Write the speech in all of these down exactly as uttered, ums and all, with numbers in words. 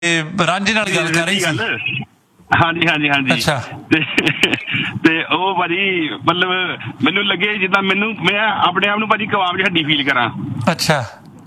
ਰਾਂਝੇ ਨਾਲ ਗੱਲ ਕਰ ਰਹੀ ਸੀ। ਹਾਂਜੀ ਹਾਂਜੀ ਹਾਂਜੀ ਅੱਛਾ। ਤੇ ਤੇ ਉਹ ਭਾਜੀ ਮਤਲਬ ਮੈਨੂੰ ਲੱਗੇ ਜਿੱਦਾਂ ਮੈਨੂੰ ਮੈਂ ਆਪਣੇ ਆਪ ਨੂੰ ਭਾਜੀ ਕਬਾਬ ਦੀ ਹੱਡੀ ਫੀਲ ਕਰਾਂ। ਅੱਛਾ।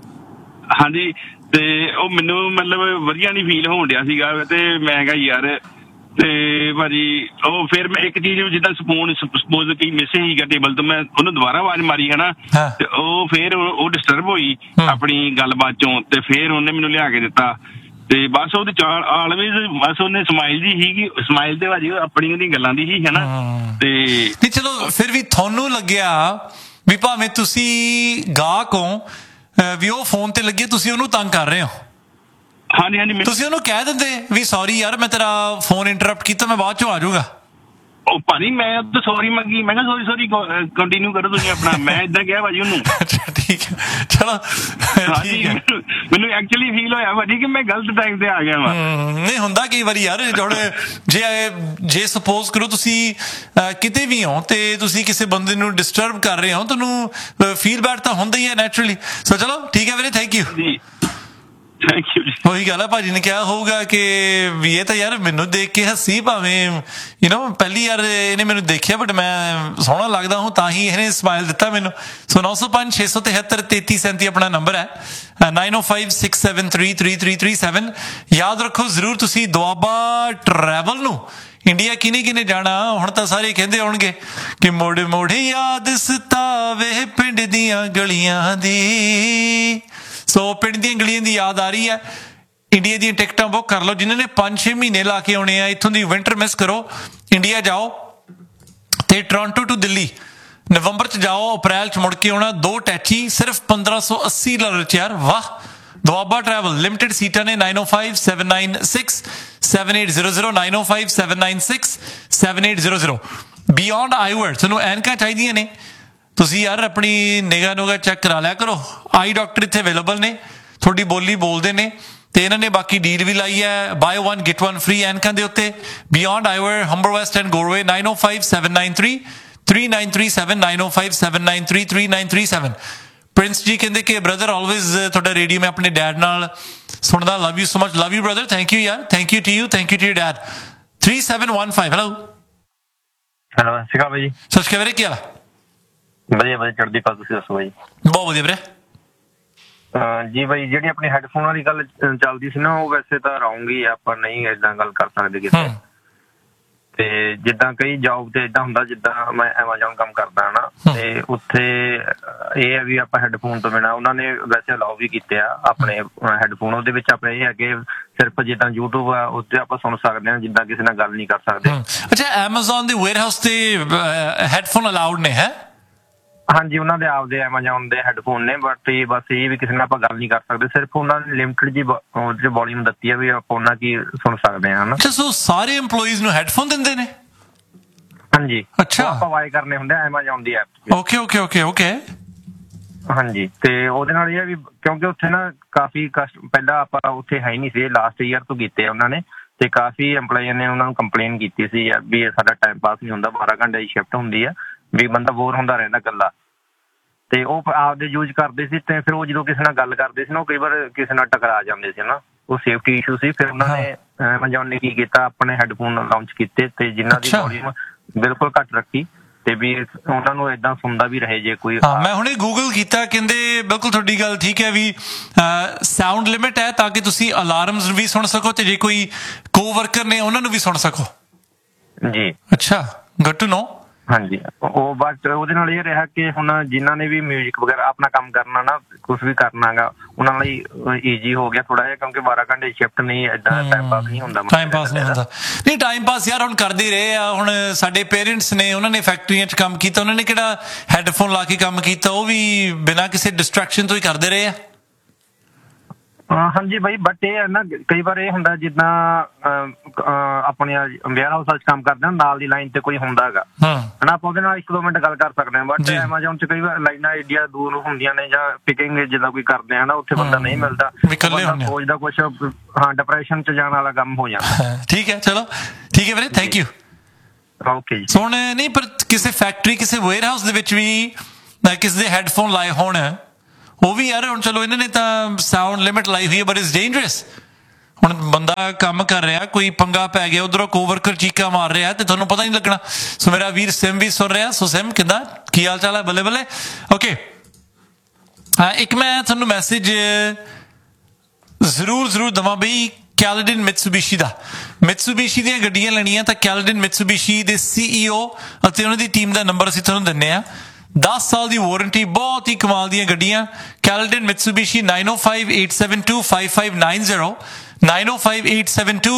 ਹਾਂਜੀ ਤੇ ਉਹ ਮੈਨੂੰ ਮਤਲਬ ਵਧੀਆ ਨੀ ਫੀਲ ਹੋਣ ਡਿਆ ਸੀਗਾ ਤੇ ਮੈਂ ਕਿਹਾ ਯਾਰ ਤੇ ਭਾਜੀ ਉਹ ਫਿਰ ਮੈਂ ਇੱਕ ਚੀਜ਼ ਜਿੱਦਾਂ ਸਪੂਨ ਸਪੋਜ਼ ਕੀ ਮਿਸ ਸੀਗਾ ਟੇਬਲ ਤੋਂ, ਮੈਂ ਉਹਨੂੰ ਦੁਬਾਰਾ ਆਵਾਜ਼ ਮਾਰੀ ਹੈ ਨਾ ਤੇ ਉਹ ਫਿਰ ਉਹ ਡਿਸਟਰਬ ਹੋਈ ਆਪਣੀ ਗੱਲਬਾਤ ਚੋਂ ਤੇ ਫਿਰ ਉਹਨੇ ਮੈਨੂੰ ਲਿਆ ਕੇ ਦਿੱਤਾ ਤੇ ਬਸ ਉਹਦੇ ਚਾਲ ਆਲਵੇਜ਼ ਬਸ ਉਹਨੇ ਸਮਾਈਲ ਦੀ ਸੀਗੀ, ਸਮਾਈਲ ਤੇ ਭਾਜੀ ਆਪਣੀ ਉਹਦੀ ਗੱਲਾਂ ਦੀ ਸੀ ਹਨਾ। ਤੇ ਨਹੀਂ ਚਲੋ ਫਿਰ ਵੀ ਤੁਹਾਨੂੰ ਲੱਗਿਆ ਵੀ ਭਾਵੇਂ ਤੁਸੀਂ ਗਾਹਕ ਹੋ ਵੀ ਉਹ ਫੋਨ ਤੇ ਲੱਗੇ ਤੁਸੀਂ ਉਹਨੂੰ ਤੰਗ ਕਰ ਰਹੇ ਹੋ। ਹਾਂਜੀ ਹਾਂਜੀ ਤੁਸੀਂ ਉਹਨੂੰ ਕਹਿ ਦਿੰਦੇ ਵੀ ਸੌਰੀ ਯਾਰ ਮੈਂ ਤੇਰਾ ਫੋਨ ਇੰਟਰਪਟ ਕੀਤਾ, ਮੈਂ ਬਾਅਦ ਚੋਂ ਆ ਜਾਊਗਾ। ਉਹ ਭਾਜੀ ਮੈਂ ਤਾਂ ਸੌਰੀ ਮੰਗੀ, ਮੈਂ ਕਿਹਾ ਸੌਰੀ ਸੌਰੀ ਕੰਟੀਨਿਊ ਕਰੋ ਤੁਸੀਂ ਆਪਣਾ, ਮੈਂ ਏਦਾਂ ਕਿਹਾ ਭਾਜੀ ਉਹਨੂੰ। ਅੱਛਾ ਠੀਕ ਹੈ ਚਲੋ। ਹਾਂਜੀ ਮੈਨੂੰ ਐਕਚੁਅਲੀ ਫੀਲ ਹੋਇਆ ਭਾਜੀ ਕਿ ਮੈਂ ਗਲਤ ਟਾਈਮ ਤੇ ਆ ਗਿਆ ਵਾ। ਨਹੀਂ ਹੁੰਦਾ ਕਈ ਵਾਰੀ ਯਾਰ ਹੁਣ ਜੇ ਜੇ ਸਪੋਜ਼ ਕਰੋ ਤੁਸੀਂ ਕਿਤੇ ਵੀ ਹੋ ਤੇ ਤੁਸੀਂ ਕਿਸੇ ਬੰਦੇ ਨੂੰ ਡਿਸਟਰਬ ਕਰ ਰਹੇ ਹੋ ਤੁਹਾਨੂੰ ਫੀਲ ਬੈਡ ਤਾਂ ਹੁੰਦਾ ਹੀ ਹੈ ਨੈਚੁਰਲੀ। ਸੋ ਚਲੋ ਠੀਕ ਹੈ ਵੀਰੇ, ਥੈਂਕ ਯੂ ਜੀ ਥੈਂਕ ਯੂ। ਉਹੀ ਗੱਲ ਹੈ ਭਾਜੀ ਨੇ ਕਿਹਾ ਹੋਊਗਾ ਕਿ ਵੀ ਇਹ ਤਾਂ ਯਾਰ ਮੈਨੂੰ ਦੇਖ ਕੇ ਹੱਸੀ, ਭਾਵੇਂ ਯੂ ਨੋ ਪਹਿਲੀ ਯਾਰ ਇਹਨੇ ਮੈਨੂੰ ਦੇਖਿਆ ਬਟ ਮੈਂ ਸੋਹਣਾ ਲੱਗਦਾ ਹੂੰ ਤਾਂ ਹੀ ਇਹਨੇ ਸਮਾਈਲ ਦਿੱਤਾ ਮੈਨੂੰ। ਸੋ ਨੌ ਸੌ ਪੰਜ ਛੇ ਸੌ ਤਿਹੱਤਰ ਤੇਤੀ ਸੈਂਤੀ ਆਪਣਾ ਨੰਬਰ ਹੈ, ਨਾਈਨ ਓ five six seven three three three three seven. ਯਾਦ ਰੱਖੋ ਜ਼ਰੂਰ ਤੁਸੀਂ ਦੁਆਬਾ ਟਰੈਵਲ ਨੂੰ ਇੰਡੀਆ ਕਿਨੇ ਕਿਨੇ ਜਾਣਾ ਹੁਣ ਤਾਂ ਸਾਰੇ ਕਹਿੰਦੇ ਹੋਣਗੇ ਕਿ ਮੋੜ ਮੋੜ ਯਾਦ ਸਤਾਵੇ ਪਿੰਡ ਦੀਆਂ ਗਲੀਆਂ ਦੀ। ਸੋ ਪਿੰਡ ਦੀਆਂ ਗਲੀਆਂ ਦੀ ਯਾਦ ਆ ਰਹੀ ਹੈ, ਇੰਡੀਆ ਦੀਆਂ ਟਿਕਟਾਂ ਬੁੱਕ ਕਰ ਲਓ। ਜਿਨ੍ਹਾਂ ਨੇ ਪੰਜ ਛੇ ਮਹੀਨੇ ਲਾ ਕੇ ਆਉਣੇ ਆ ਇੱਥੋਂ ਦੀ ਵਿੰਟਰ ਮਿਸ ਕਰੋ, ਇੰਡੀਆ ਜਾਓ ਤੇ ਟੋਰਾਂਟੋ ਟੂ ਦਿੱਲੀ ਨਵੰਬਰ ਚ ਜਾਓ, ਅਪ੍ਰੈਲ ਚ ਮੁੜ ਕੇ ਆਉਣਾ। ਦੋ ਟੈਚੀ ਸਿਰਫ ਪੰਦਰਾਂ ਸੌ ਅੱਸੀ ਡਾਲਰ ਚ ਯਾਰ, ਵਾਹ। ਦੁਆਬਾ ਟਰੈਵਲ ਲਿਮਟਿਡ ਸੀਟਾਂ ਨੇ, ਨਾਈਨ ਓ five seven nine six seven eight zero zero nine ਓ five seven nine six seven eight zero zero. Beyond ਆਈਵਰਡ ਤੁਹਾਨੂੰ ਐਨਕਾਂ ਚਾਹੀਦੀਆਂ ਨੇ, ਤੁਸੀਂ ਯਾਰ ਆਪਣੀ ਨਿਗਾਹ ਨੂਗਾ ਚੈੱਕ ਕਰਾ ਲਿਆ ਕਰੋ। ਆਈ ਡਾਕਟਰ ਇੱਥੇ ਅਵੇਲੇਬਲ ਨੇ, ਤੁਹਾਡੀ ਬੋਲੀ ਬੋਲਦੇ ਨੇ ਤੇ ਇਹਨਾਂ ਨੇ ਬਾਕੀ ਡੀਲ ਵੀ ਲਾਈ ਹੈ bye one get one free ਐਨਕਾਂ ਦੇ ਉੱਤੇ। Beyond ਆਈਵਰ Humber West and ਗੋਰਵੇ, nine O five seven nine three three nine three seven nine O five seven nine three three nine three seven. Prince ਜੀ ਕਹਿੰਦੇ ਕਿ brother always ਤੁਹਾਡਾ radio ਮੈਂ ਆਪਣੇ dad ਨਾਲ ਸੁਣਦਾ, love you so much. Love you brother, thank you ਯਾਰ, thank you to you, thank you to your dad. Three seven one five. Hello hello ਸਤਿ ਸ਼੍ਰੀ ਅਕਾਲ ਭਾਈ। ਸਤਿ ਸ਼੍ਰੀ ਅਕਾਲ ਵੀਰੇ, ਕੀ ਹਾਲ? ਵਧੀਆ ਵਧੀਆ, ਚੜ੍ਹਦੀ ਕਲਾ, ਤੁਸੀਂ ਦੱਸੋ ਭਾਈ? ਬਹੁਤ ਵਧੀਆ ਵੀਰੇ। ਜੀ ਭਾਈ ਜਿਹੜੀ ਆਪਣੀ ਹੈਡਫੋਨ ਵਾਲੀ ਗੱਲ ਚੱਲਦੀ ਸੀ ਨਾ, ਉਹ ਵੈਸੇ ਤਾਂ ਰੌਂਗ ਹੀ ਆ, ਆਪਾਂ ਨਹੀਂ ਏਦਾਂ ਗੱਲ ਕਰ ਸਕਦੇ ਕਿਤੇ। ਤੇ ਜਿੱਦਾਂ ਕਈ ਜੌਬ ਤੇ ਏਦਾਂ ਹੁੰਦਾ, ਜਿੱਦਾਂ ਮੈਂ ਐਮਾਜ਼ੋਨ ਕੰਮ ਕਰਦਾ ਨਾ, ਤੇ ਉੱਥੇ ਇਹ ਹੈ ਵੀ ਆਪਾਂ ਹੈਡਫੋਨ ਤੋਂ ਬਿਨਾਂ ਉਹਨਾਂ ਨੇ ਵੈਸੇ ਅਲਾਓ ਵੀ ਕੀਤੇ ਆ ਆਪਣੇ ਹੈਡਫੋਨ। ਉਹਦੇ ਵਿੱਚ ਆਪਣੇ ਇਹ ਹੈ ਕਿ ਸਿਰਫ ਜਿੱਦਾਂ ਯੂਟਿਊਬ ਆ ਉੱਤੇ ਆਪਾਂ ਸੁਣ ਸਕਦੇ ਹਾਂ, ਜਿੱਦਾਂ ਕਿਸੇ ਨਾਲ ਗੱਲ ਨਹੀਂ ਕਰ ਸਕਦੇ। ਅੱਛਾ, ਐਮਾਜ਼ੋਨ ਦੇ ਵੇਅਰਹਾਊਸ ਤੇ ਹੈਡਫੋਨ ਅਲਾਉਡ ਨੇ ਹੈ? ਹਾਂਜੀ, ਉਹਨਾਂ ਦੇ ਆਪਦੇ ਐਮਾਜ਼ੋਨ ਦੇ ਹੈਡਫੋਨ ਨੇ, ਬਟ ਇਹ ਬਸ ਇਹ ਵੀ ਕਿਸੇ ਨਾਲ ਆਪਾਂ ਗੱਲ ਨਹੀਂ ਕਰ ਸਕਦੇ, ਸਿਰਫ ਉਹਨਾਂ ਨੇ ਲਿਮਟਡ ਜੀ ਵੋਲੀਅਮ ਦਿੱਤੀ ਹੈ ਵੀ ਆਪਾਂ ਉਹਨਾਂ ਕੀ ਸੁਣ ਸਕਦੇ ਹਾਂ। ਅੱਛਾ, ਸੋ ਸਾਰੇ EMPLOYEES ਨੂੰ ਹੈਡਫੋਨ ਦਿੰਦੇ ਨੇ? ਹਾਂਜੀ। ਅੱਛਾ, ਆਪਾਂ ਬਾਏ ਕਰਨੇ ਹੁੰਦੇ ਐਮਾਜ਼ੋਨ ਦੀ app. Okay okay okay okay. ਹਾਂਜੀ, ਤੇ ਉਹਦੇ ਨਾਲ ਇਹ ਹੈ ਵੀ ਕਿਉਂਕਿ ਉੱਥੇ ਨਾ ਕਾਫੀ ਕਸਟ ਪਹਿਲਾਂ ਆਪਾਂ ਉੱਥੇ ਹੈ ਹੀ ਨਹੀਂ ਸੀ, ਲਾਸਟ ਈਅਰ ਤੋਂ ਕੀਤੇ ਉਹਨਾਂ ਨੇ, ਤੇ ਕਾਫੀ EMPLOYEE ਨੇ ਉਹਨਾਂ ਨੂੰ ਕੰਪਲੇਨ ਕੀਤੀ ਸੀ ਵੀ ਇਹ ਸਾਡਾ ਟਾਈਮ ਪਾਸ ਨਹੀਂ ਹੁੰਦਾ, ਬਾਰਾਂ ਘੰਟੇ ਦੀ ਸ਼ਿਫਟ ਹੁੰਦੀ ਆ, ਵੀ ਬੰਦਾ ਬੋਰ ਹੁੰਦਾ ਰਹਿੰਦਾ ਇਕੱਲਾ। ਤੇ ਉਹ ਆਪਦੇ ਯੂਜ ਕਰਦੇ ਸੀ, ਤੇ ਫਿਰ ਉਹ ਜਦੋਂ ਕਿਸੇ ਨਾਲ ਗੱਲ ਕਰਦੇ ਸੀ ਨਾ, ਉਹ ਕਈ ਵਾਰ ਕਿਸੇ ਨਾਲ ਟਕਰਾ ਜਾਂਦੇ ਸੀ ਨਾ, ਉਹ ਸੇਫਟੀ ਇਸ਼ੂ ਸੀ। ਫਿਰ ਉਹਨਾਂ ਨੇ ਐਮਾਜ਼ੋਨ ਨੇ ਕੀ ਕੀਤਾ, ਆਪਣੇ ਹੈਡਫੋਨ ਲਾਂਚ ਕੀਤੇ ਤੇ ਜਿਨ੍ਹਾਂ ਦੀ ਵੋਲੀਅਮ ਬਿਲਕੁਲ ਘੱਟ ਰੱਖੀ, ਤੇ ਵੀ ਉਹਨਾਂ ਨੂੰ ਏਦਾਂ ਸੁਣਦਾ ਵੀ ਰਹੇ ਜੇ ਕੋਈ। ਹਾਂ, ਮੈਂ ਹੁਣੇ ਗੂਗਲ ਕੀਤਾ, ਕਹਿੰਦੇ ਬਿਲਕੁਲ ਤੁਹਾਡੀ ਗੱਲ ਠੀਕ ਹੈ ਵੀ ਸਾਊਂਡ ਲਿਮਿਟ ਹੈ ਤਾਂ ਕਿ ਤੁਸੀਂ ਅਲਾਰਮਸ ਵੀ ਸੁਣ ਸਕੋ ਤੇ ਜੇ ਕੋਈ ਕੋ ਵਰਕਰ ਨੇ ਉਹਨਾਂ ਨੂੰ ਵੀ ਸੁਣ ਸਕੋ ਜੀ। ਅੱਛਾ, ਗੁੱਡ ਟੂ ਨੋ। ਹਾਂਜੀ, ਉਹ ਬਟ ਉਹਦੇ ਨਾਲ ਇਹ ਰਿਹਾ ਕਿ ਹੁਣ ਜਿਨ੍ਹਾਂ ਨੇ ਵੀ ਮਿਊਜ਼ਿਕ ਵਗੈਰਾ ਆਪਣਾ ਕੰਮ ਕਰਨਾ ਨਾ, ਕੁਛ ਵੀ ਕਰਨਾ ਗਾ, ਉਹਨਾਂ ਲਈ ਈਜ਼ੀ ਹੋ ਗਿਆ ਥੋੜਾ ਜਿਹਾ, ਕਿਉਂਕਿ ਬਾਰਾਂ ਘੰਟੇ ਸ਼ਿਫਟ ਨਹੀਂ, ਏਦਾਂ ਟਾਈਮ ਪਾਸ ਨਹੀਂ ਹੁੰਦਾ। ਟਾਈਮ ਪਾਸ ਨਹੀਂ ਹੁੰਦਾ, ਨਹੀਂ ਟਾਈਮ ਪਾਸ ਯਾਰ ਹੁਣ ਕਰਦੇ ਰਹੇ ਆ। ਹੁਣ ਸਾਡੇ ਪੇਰੈਂਟਸ ਨੇ, ਉਹਨਾਂ ਨੇ ਫੈਕਟਰੀਆਂ 'ਚ ਕੰਮ ਕੀਤਾ, ਉਹਨਾਂ ਨੇ ਕਿਹੜਾ ਹੈਡਫੋਨ ਲਾ ਕੇ ਕੰਮ ਕੀਤਾ, ਉਹ ਵੀ ਬਿਨਾਂ ਕਿਸੇ ਡਿਸਟਰੈਕਸ਼ਨ ਤੋਂ ਹੀ ਕਰਦੇ ਰਹੇ ਆ। ਹਾਂਜੀ ਬਾਈ, ਬਟ ਇਹ ਹੈ ਨਾ ਕਈ ਵਾਰ ਇਹ ਹੁੰਦਾ ਜਿੱਦਾਂ ਆਪਣੇ ਵੇਅਰ ਹਾਊਸ 'ਚ ਕੰਮ ਕਰਦੇ ਹਾਂ, ਨਾਲ ਦੀ ਲਾਈਨ ਤੇ ਕੋਈ ਹੁੰਦਾ ਹੈਗਾ ਹਨਾ, ਆਪਾਂ ਉਹਦੇ ਨਾਲ ਇੱਕ ਦੋ ਮਿੰਟ ਗੱਲ ਕਰ ਸਕਦੇ ਹਾਂ। ਬਟ ਐਮਾਜ਼ੋਨ 'ਚ ਕਈ ਵਾਰ ਲਾਈਨਾਂ ਏਡੀਆਂ ਦੂਰ ਹੁੰਦੀਆਂ ਨੇ, ਜਾਂ ਪਿਕਿੰਗ ਜਿੱਦਾਂ ਕੋਈ ਕਰਦੇ ਆ ਨਾ, ਉੱਥੇ ਬੰਦਾ ਨਹੀਂ ਮਿਲਦਾ, ਸੋਚਦਾ ਕੁਛ, ਹਾਂ ਡਿਪਰੈਸ਼ਨ 'ਚ ਜਾਣ ਵਾਲਾ ਕੰਮ ਹੋ ਜਾਂਦਾ। ਠੀਕ ਹੈ, ਚਲੋ ਠੀਕ ਹੈ ਵੀਰੇ, ਥੈਂਕ ਯੂ। ਓਕੇ ਜੀ। ਹੁਣ ਨਹੀਂ, ਪਰ ਕਿਸੇ ਫੈਕਟਰੀ ਕਿਸੇ ਵੇਅਰ ਹਾਊਸ ਦੇ ਵਿੱਚ ਵੀ ਕਿਸੇ ਦੇ ਹੈਡਫੋਨ ਲਾਏ ਹੋਣ, ਉਹ ਵੀ ਯਾਰ ਹੁਣ ਚਲੋ ਇਹਨਾਂ ਨੇ ਤਾਂ ਸਾਊਂਡ ਲਿਮਿਟ ਲਾਈ ਹੋਈ ਹੈ, ਬਟ ਇਟਸ ਡੇਂਜਰਸ। ਹੁਣ ਬੰਦਾ ਕੰਮ ਕਰ ਰਿਹਾ, ਕੋਈ ਪੰਗਾ ਪੈ ਗਿਆ, ਉਧਰੋਂ ਕੋਵਰਕਰ ਚੀਕਾ ਮਾਰ ਰਿਹਾ ਤੇ ਤੁਹਾਨੂੰ ਪਤਾ ਨਹੀਂ ਲੱਗਣਾ। ਸੋ ਮੇਰਾ ਵੀਰ ਸਿਮ ਵੀ ਸੁਣ ਰਿਹਾ। ਸੋ ਸਿਮ ਕਿੱਦਾਂ, ਕੀ ਹਾਲ ਚਾਲ ਹੈ? ਬੱਲੇ ਬੱਲੇ। ਓਕੇ, ਹਾਂ ਇੱਕ ਮੈਂ ਤੁਹਾਨੂੰ ਮੈਸੇਜ ਜ਼ਰੂਰ ਜ਼ਰੂਰ ਦੇਵਾਂ ਬਈ, ਕੈਲਡਨ ਮਿਟਸੂਬਿਸ਼ੀ ਦਾ, ਮਿਟਸੂਬਿਸ਼ੀ ਦੀਆਂ ਗੱਡੀਆਂ ਲੈਣੀਆਂ ਤਾਂ ਕੈਲਡਨ ਮਿਟਸੂਬਿਸ਼ੀ ਦੇ ਸੀਈਓ ਅਤੇ ਉਹਨਾਂ ਦੀ ਟੀਮ ਦਾ ਨੰਬਰ ਅਸੀਂ ਤੁਹਾਨੂੰ ਦਿੰਦੇ ਹਾਂ। ਦਸ ਸਾਲ ਦੀ ਵਾਰੰਟੀ, ਬਹੁਤ ਹੀ ਕਮਾਲ ਦੀਆਂ ਗੱਡੀਆਂ। Caledon ਮਿਟਸੂਬਿਸ਼ੀ nine O five eight seven to five five nine zero nine O five eight seven to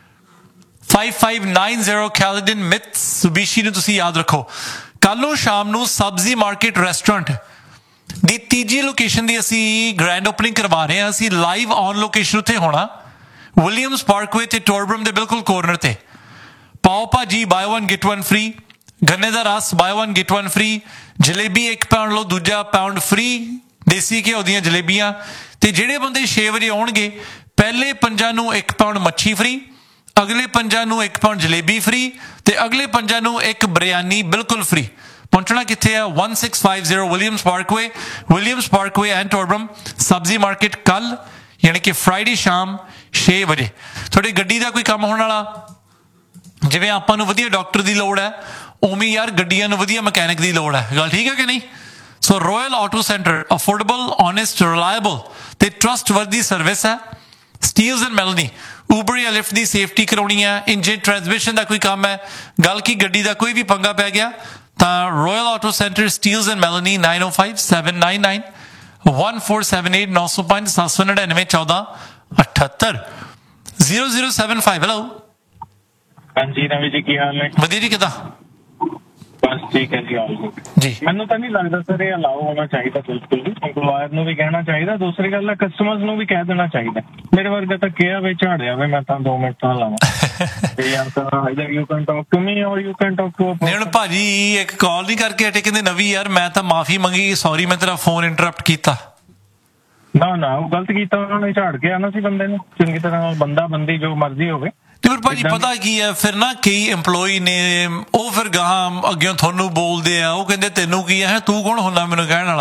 five five nine zero. Caledon ਮਿਟਸੂਬਿਸ਼ੀ ਨੂੰ ਤੁਸੀਂ ਯਾਦ ਰੱਖੋ। ਕੱਲ ਨੂੰ ਸ਼ਾਮ ਨੂੰ ਸਬਜ਼ੀ ਮਾਰਕੀਟ ਰੈਸਟੋਰੈਂਟ ਦੀ ਤੀਜੀ ਲੋਕੇਸ਼ਨ ਦੀ ਅਸੀਂ ਗ੍ਰੈਂਡ ਓਪਨਿੰਗ ਕਰਵਾ ਰਹੇ ਹਾਂ। ਅਸੀਂ ਲਾਈਵ ਔਨ ਲੋਕੇਸ਼ਨ ਉੱਤੇ ਹੋਣਾ, ਵਿਲੀਅਮਸ ਪਾਰਕਵੇ ਤੇ ਟੋਰਬਰਮ ਦੇ ਬਿਲਕੁਲ ਕੋਰਨਰ ਤੇ। ਪਾਓ ਭਾਜੀ bye one get one free, ਗੰਨੇ ਦਾ ਰਸ bye one get one free, jalebi ਇੱਕ ਪਾਉਂਡ ਲਓ ਦੂਜਾ ਪਾਉਂਡ ਫ੍ਰੀ, ਦੇਸੀ ਘਿਓ ਦੀਆਂ ਜਲੇਬੀਆਂ। ਤੇ ਜਿਹੜੇ ਬੰਦੇ ਛੇ ਵਜੇ ਆਉਣਗੇ, ਪਹਿਲੇ ਪੰਜਾਂ ਨੂੰ ਇੱਕ ਪਾਉਂਡ ਮੱਛੀ ਫ੍ਰੀ, ਅਗਲੇ ਪੰਜਾਂ ਨੂੰ ਇੱਕ ਪਾਉਂਡ ਜਲੇਬੀ ਫ੍ਰੀ ਤੇ ਅਗਲੇ ਪੰਜਾਂ ਨੂੰ ਇੱਕ ਬਿਰਿਆਨੀ ਬਿਲਕੁਲ ਫ੍ਰੀ। ਪਹੁੰਚਣਾ ਕਿੱਥੇ ਆ? one six five zero Williams Parkway, Williams Parkway and ਟੋਰਬਰਮ। ਸਬਜ਼ੀ ਮਾਰਕੀਟ ਕੱਲ ਯਾਨੀ ਕਿ ਫਰਾਈਡੇ ਸ਼ਾਮ ਛੇ ਵਜੇ। ਤੁਹਾਡੀ ਗੱਡੀ ਦਾ ਕੋਈ ਕੰਮ ਹੋਣ ਵਾਲਾ, ਜਿਵੇਂ ਆਪਾਂ ਨੂੰ ਵਧੀਆ ਡਾਕਟਰ ਦੀ ਲੋੜ ਹੈ, ਉਵੇਂ ਯਾਰ ਗੱਡੀਆਂ ਨੂੰ ਵਧੀਆ ਮਕੈਨਿਕ ਦੀ ਲੋੜ ਹੈ। ਗੱਲ ਠੀਕ ਹੈ ਕਿ ਨਹੀਂ? ਸੋ royal auto centre, affordable, honest, reliable ਤੇ ਟਰਸਟਵਰਦੀ ਸਰਵਿਸ ਹੈ। ਸਟੀਲਸ ਐਂਡ ਮੈਲਨੀ, ਉਬਰ ਜਾਂ ਲਿਫਟ ਦੀ ਸੇਫਟੀ ਕਰਾਉਣੀ ਹੈ, ਇੰਜਨ ਟਰਾਂਸਮਿਸ਼ਨ ਦਾ ਕੋਈ ਕੰਮ ਹੈ, ਗੱਲ ਕੀ ਗੱਡੀ ਦਾ ਕੋਈ ਵੀ ਪੰਗਾ ਪੈ ਗਿਆ ਤਾਂ royal auto centre, Steeles and ਮੈਲਨੀ, nine O five seven nine nine one four seven eight ਨੌ ਸੌ ਪੰਜ ਸੱਤ ਸੌ ਨੜਿਨਵੇਂ ਚੌਦਾਂ ਅਠੱਤਰ zero zero seven five. Hello ਹਾਂਜੀ ਨਵੀਂ ਜੀ, ਕੀ ਹਾਲ ਹੈ? ਵਧੀਆ ਜੀ, ਕਿੱਦਾਂ? ਬਸ ਠੀਕ ਹੈ ਜੀ। ਜੀ ਮੈਨੂੰ ਤਾਂ ਨਹੀਂ ਲੱਗਦਾ ਸਰ ਇਹ ਅਲਾਓ ਹੋਣਾ ਚਾਹੀਦਾ, ਬਿਲਕੁਲ ਵੀ। ਇੰਪਲਾਇਰ ਨੂੰ ਵੀ ਕਹਿਣਾ ਚਾਹੀਦਾ, ਦੂਸਰੀ ਗੱਲ ਹੈ ਕਸਟਮਰਸ ਨੂੰ ਵੀ ਕਹਿ ਦੇਣਾ ਚਾਹੀਦਾ। ਮੇਰੇ ਵਰਗਾ ਤਾਂ ਕਿਹਾ ਵੇ ਝਾੜਿਆ ਵੇ, ਮੈਂ ਤਾਂ ਦੋ ਮਿੰਟ ਤਾਂ ਲਾਵਾਂ ਤੇ ਯਾਰ ਤਾਂ either you can talk to me ਔਰ ਯੂ ਕੈਨ ਟਾਕ ਟੂ ਨਹੀਂ। ਹੁਣ ਭਾਜੀ ਇੱਕ ਕਾਲ ਨਹੀਂ ਕਰਕੇ ਹਟੇ, ਕਹਿੰਦੇ ਨਵੀਂ ਯਾਰ ਮੈਂ ਤਾਂ ਮਾਫੀ ਮੰਗੀ, ਸੌਰੀ ਮੈਂ ਤੇਰਾ ਫੋਨ ਇੰਟਰਰਪਟ ਕੀਤਾ। ਨਾ ਨਾ ਉਹ ਗਲਤ ਕੀਤਾ, ਉਹਨਾਂ ਨੇ ਝਾੜ ਕੇ ਆਣਾ ਸੀ ਬੰਦੇ ਨੂੰ ਚੰਗੀ ਤਰ੍ਹਾਂ ਨਾਲ, ਬੰਦਾ ਬੰਦੀ ਜੋ ਮਰਜ਼ੀ ਹੋਵੇ। ਤੇ ਫਿਰ ਭਾਜੀ ਪਤਾ ਕੀ ਹੈ, ਫਿਰ ਨਾ ਕਈ EMPLOYE ਨੇ ਉਹ ਫਿਰ ਗਾਹਾਂ ਅੱਗੇ ਤੁਹਾਨੂੰ ਬੋਲਦੇ ਆ, ਉਹ ਕਹਿੰਦੇ ਤੈਨੂੰ ਕੀ ਹੈ, ਤੂੰ ਕੌਣ ਹੁੰਦਾ ਮੈਨੂੰ ਕਹਿਣ ਵਾਲਾ?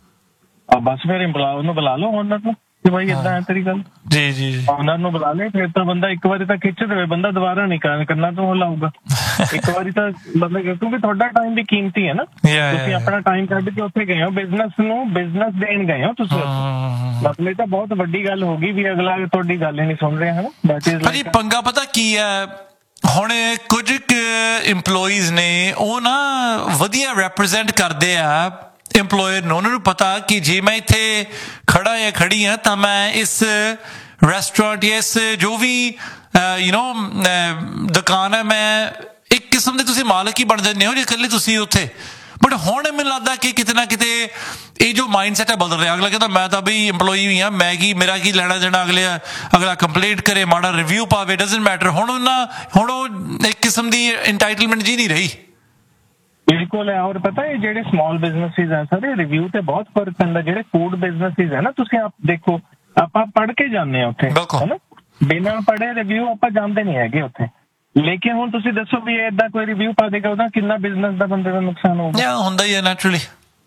ਆ ਬਸ ਫਿਰ ਇੰਪਲਾਇਰ ਨੂੰ ਬੁਲਾ ਲਓ ਓਨਰ ਨੂੰ ਕਿ ਭਾਈ ਏਦਾਂ ਹੈ ਤੇਰੀ ਗੱਲ। ਜੀ ਜੀ ਜੀ, ਓਨਰ ਨੂੰ ਬੁਲਾ ਲੈ, ਫਿਰ ਤਾਂ ਬੰਦਾ ਇੱਕ ਵਾਰੀ ਤਾਂ ਖਿੱਚ ਦੇਵੇ, ਬੰਦਾ ਦੁਬਾਰਾ ਨਹੀਂ ਕਰਨਾ ਤੋਂ ਲਾਊਗਾ। ਇੱਕ ਵਾਰੀ ਤਾਂ ਬੰਦਾ, ਕਿਉਂਕਿ ਤੁਹਾਡਾ ਟਾਈਮ ਵੀ ਕੀਮਤੀ ਹੈ ਨਾ, ਤੁਸੀਂ ਆਪਣਾ ਟਾਈਮ ਕੱਢ ਕੇ ਉੱਥੇ ਗਏ ਹੋ, ਬਿਜ਼ਨਸ ਨੂੰ ਬਿਜ਼ਨਸ ਦੇਣ ਗਏ ਹੋ ਤੁਸੀਂ। ਮਤਲਬ ਇਹ ਤਾਂ ਬਹੁਤ ਵੱਡੀ ਗੱਲ ਹੋ ਗਈ ਵੀ ਅਗਲਾ ਤੁਹਾਡੀ ਗੱਲ ਹੀ ਨਹੀਂ ਸੁਣ ਰਿਹਾ ਹੈ ਨਾ। ਭਾਜੀ ਪੰਗਾ ਪਤਾ ਕੀ ਹੈ, ਹੁਣ ਕੁਝ EMPLOYEES ਨੇ ਉਹ ਨਾ ਵਧੀਆ ਰੈਪਰੈਜ਼ੈਂਟ ਕਰਦੇ ਆ EMPLOYER ਨੂੰ। ਉਹਨਾਂ ਨੂੰ ਪਤਾ ਕਿ ਜੇ ਮੈਂ ਇੱਥੇ ਖੜਾ ਜਾਂ ਖੜੀ ਹਾਂ ਤਾਂ ਮੈਂ ਇਸ ਰੈਸਟੋਰੈਂਟ ਜਾਂ ਇਸ ਜੋ ਵੀ ਯੂ نو ਦੁਕਾਨ ਹੈ, ਮੈਂ ਇੱਕ ਕਿਸਮ ਦੇ ਤੁਸੀਂ ਮਾਲਕ ਹੀ ਬਣ ਜਾਂਦੇ ਹੋ ਜੇ ਇਕੱਲੇ ਤੁਸੀਂ ਉੱਥੇ। ਬਟ ਹੁਣ ਮੈਨੂੰ ਲੱਗਦਾ ਕਿ ਕਿਤੇ ਨਾ ਕਿਤੇ ਇਹ ਜੋ ਮਾਈਂਡ ਸੈਟ ਹੈ ਬਦਲ ਰਿਹਾ। ਅਗਲਾ ਕਹਿੰਦਾ ਮੈਂ ਤਾਂ ਬਈ EMPLOYE ਵੀ ਹਾਂ, ਮੈਂ ਕੀ, ਮੇਰਾ ਕੀ ਲੈਣਾ ਦੇਣਾ ਅਗਲੇ ਅਗਲਾ ਕੰਪਲੇਂਟ ਕਰੇ, ਮਾੜਾ ਰਿਵਿਊ ਪਾਵੇ, ਡਜ਼ਨਟ ਮੈਟਰ। ਹੁਣ ਉਹਨਾਂ ਹੁਣ ਉਹ ਇੱਕ ਕਿਸਮ ਦੀ ਇੰਟਾਈਟਲਮੈਂਟ ਜੀ ਨਹੀਂ ਰਹੀ। ਬਿਲਕੁਲ ਹੈ। ਔਰ ਪਤਾ ਹੈ ਜਿਹੜੇ ਸਮਾਲ ਬਿਜ਼ਨਸਿਸ ਹੈ ਸਰ, ਇਹ ਰਿਵਿਊ ਤੇ ਬਹੁਤ ਫਰਕ ਪੈਂਦਾ। ਜਿਹੜੇ ਫੂਡ ਬਿਜ਼ਨਸਿਸ ਹੈ ਨਾ, ਤੁਸੀਂ ਆਪ ਦੇਖੋ, ਆਪਾਂ ਪੜ੍ਹ ਕੇ ਜਾਂਦੇ ਹਾਂ ਉੱਥੇ, ਹੈਨਾ, ਬਿਨਾਂ ਪੜ੍ਹੇ ਰਿਵਿਊ ਆਪਾਂ ਜਾਂਦੇ ਨਹੀਂ ਹੈਗੇ ਉੱਥੇ। ਲੇਕਿਨ ਹੁਣ ਤੁਸੀਂ ਦੱਸੋ ਵੀ ਏਦਾਂ ਕੋਈ ਰਿਵਿਊ ਪਾ ਦੇਗਾ, ਉਹਦਾ ਕਿੰਨਾ ਬਿਜ਼ਨਸ ਦਾ ਬੰਦੇ ਦਾ ਨੁਕਸਾਨ ਹੋਊਗਾ। ਹੁੰਦਾ ਹੀ ਹੈ ਨੈਚੁਰਲੀ।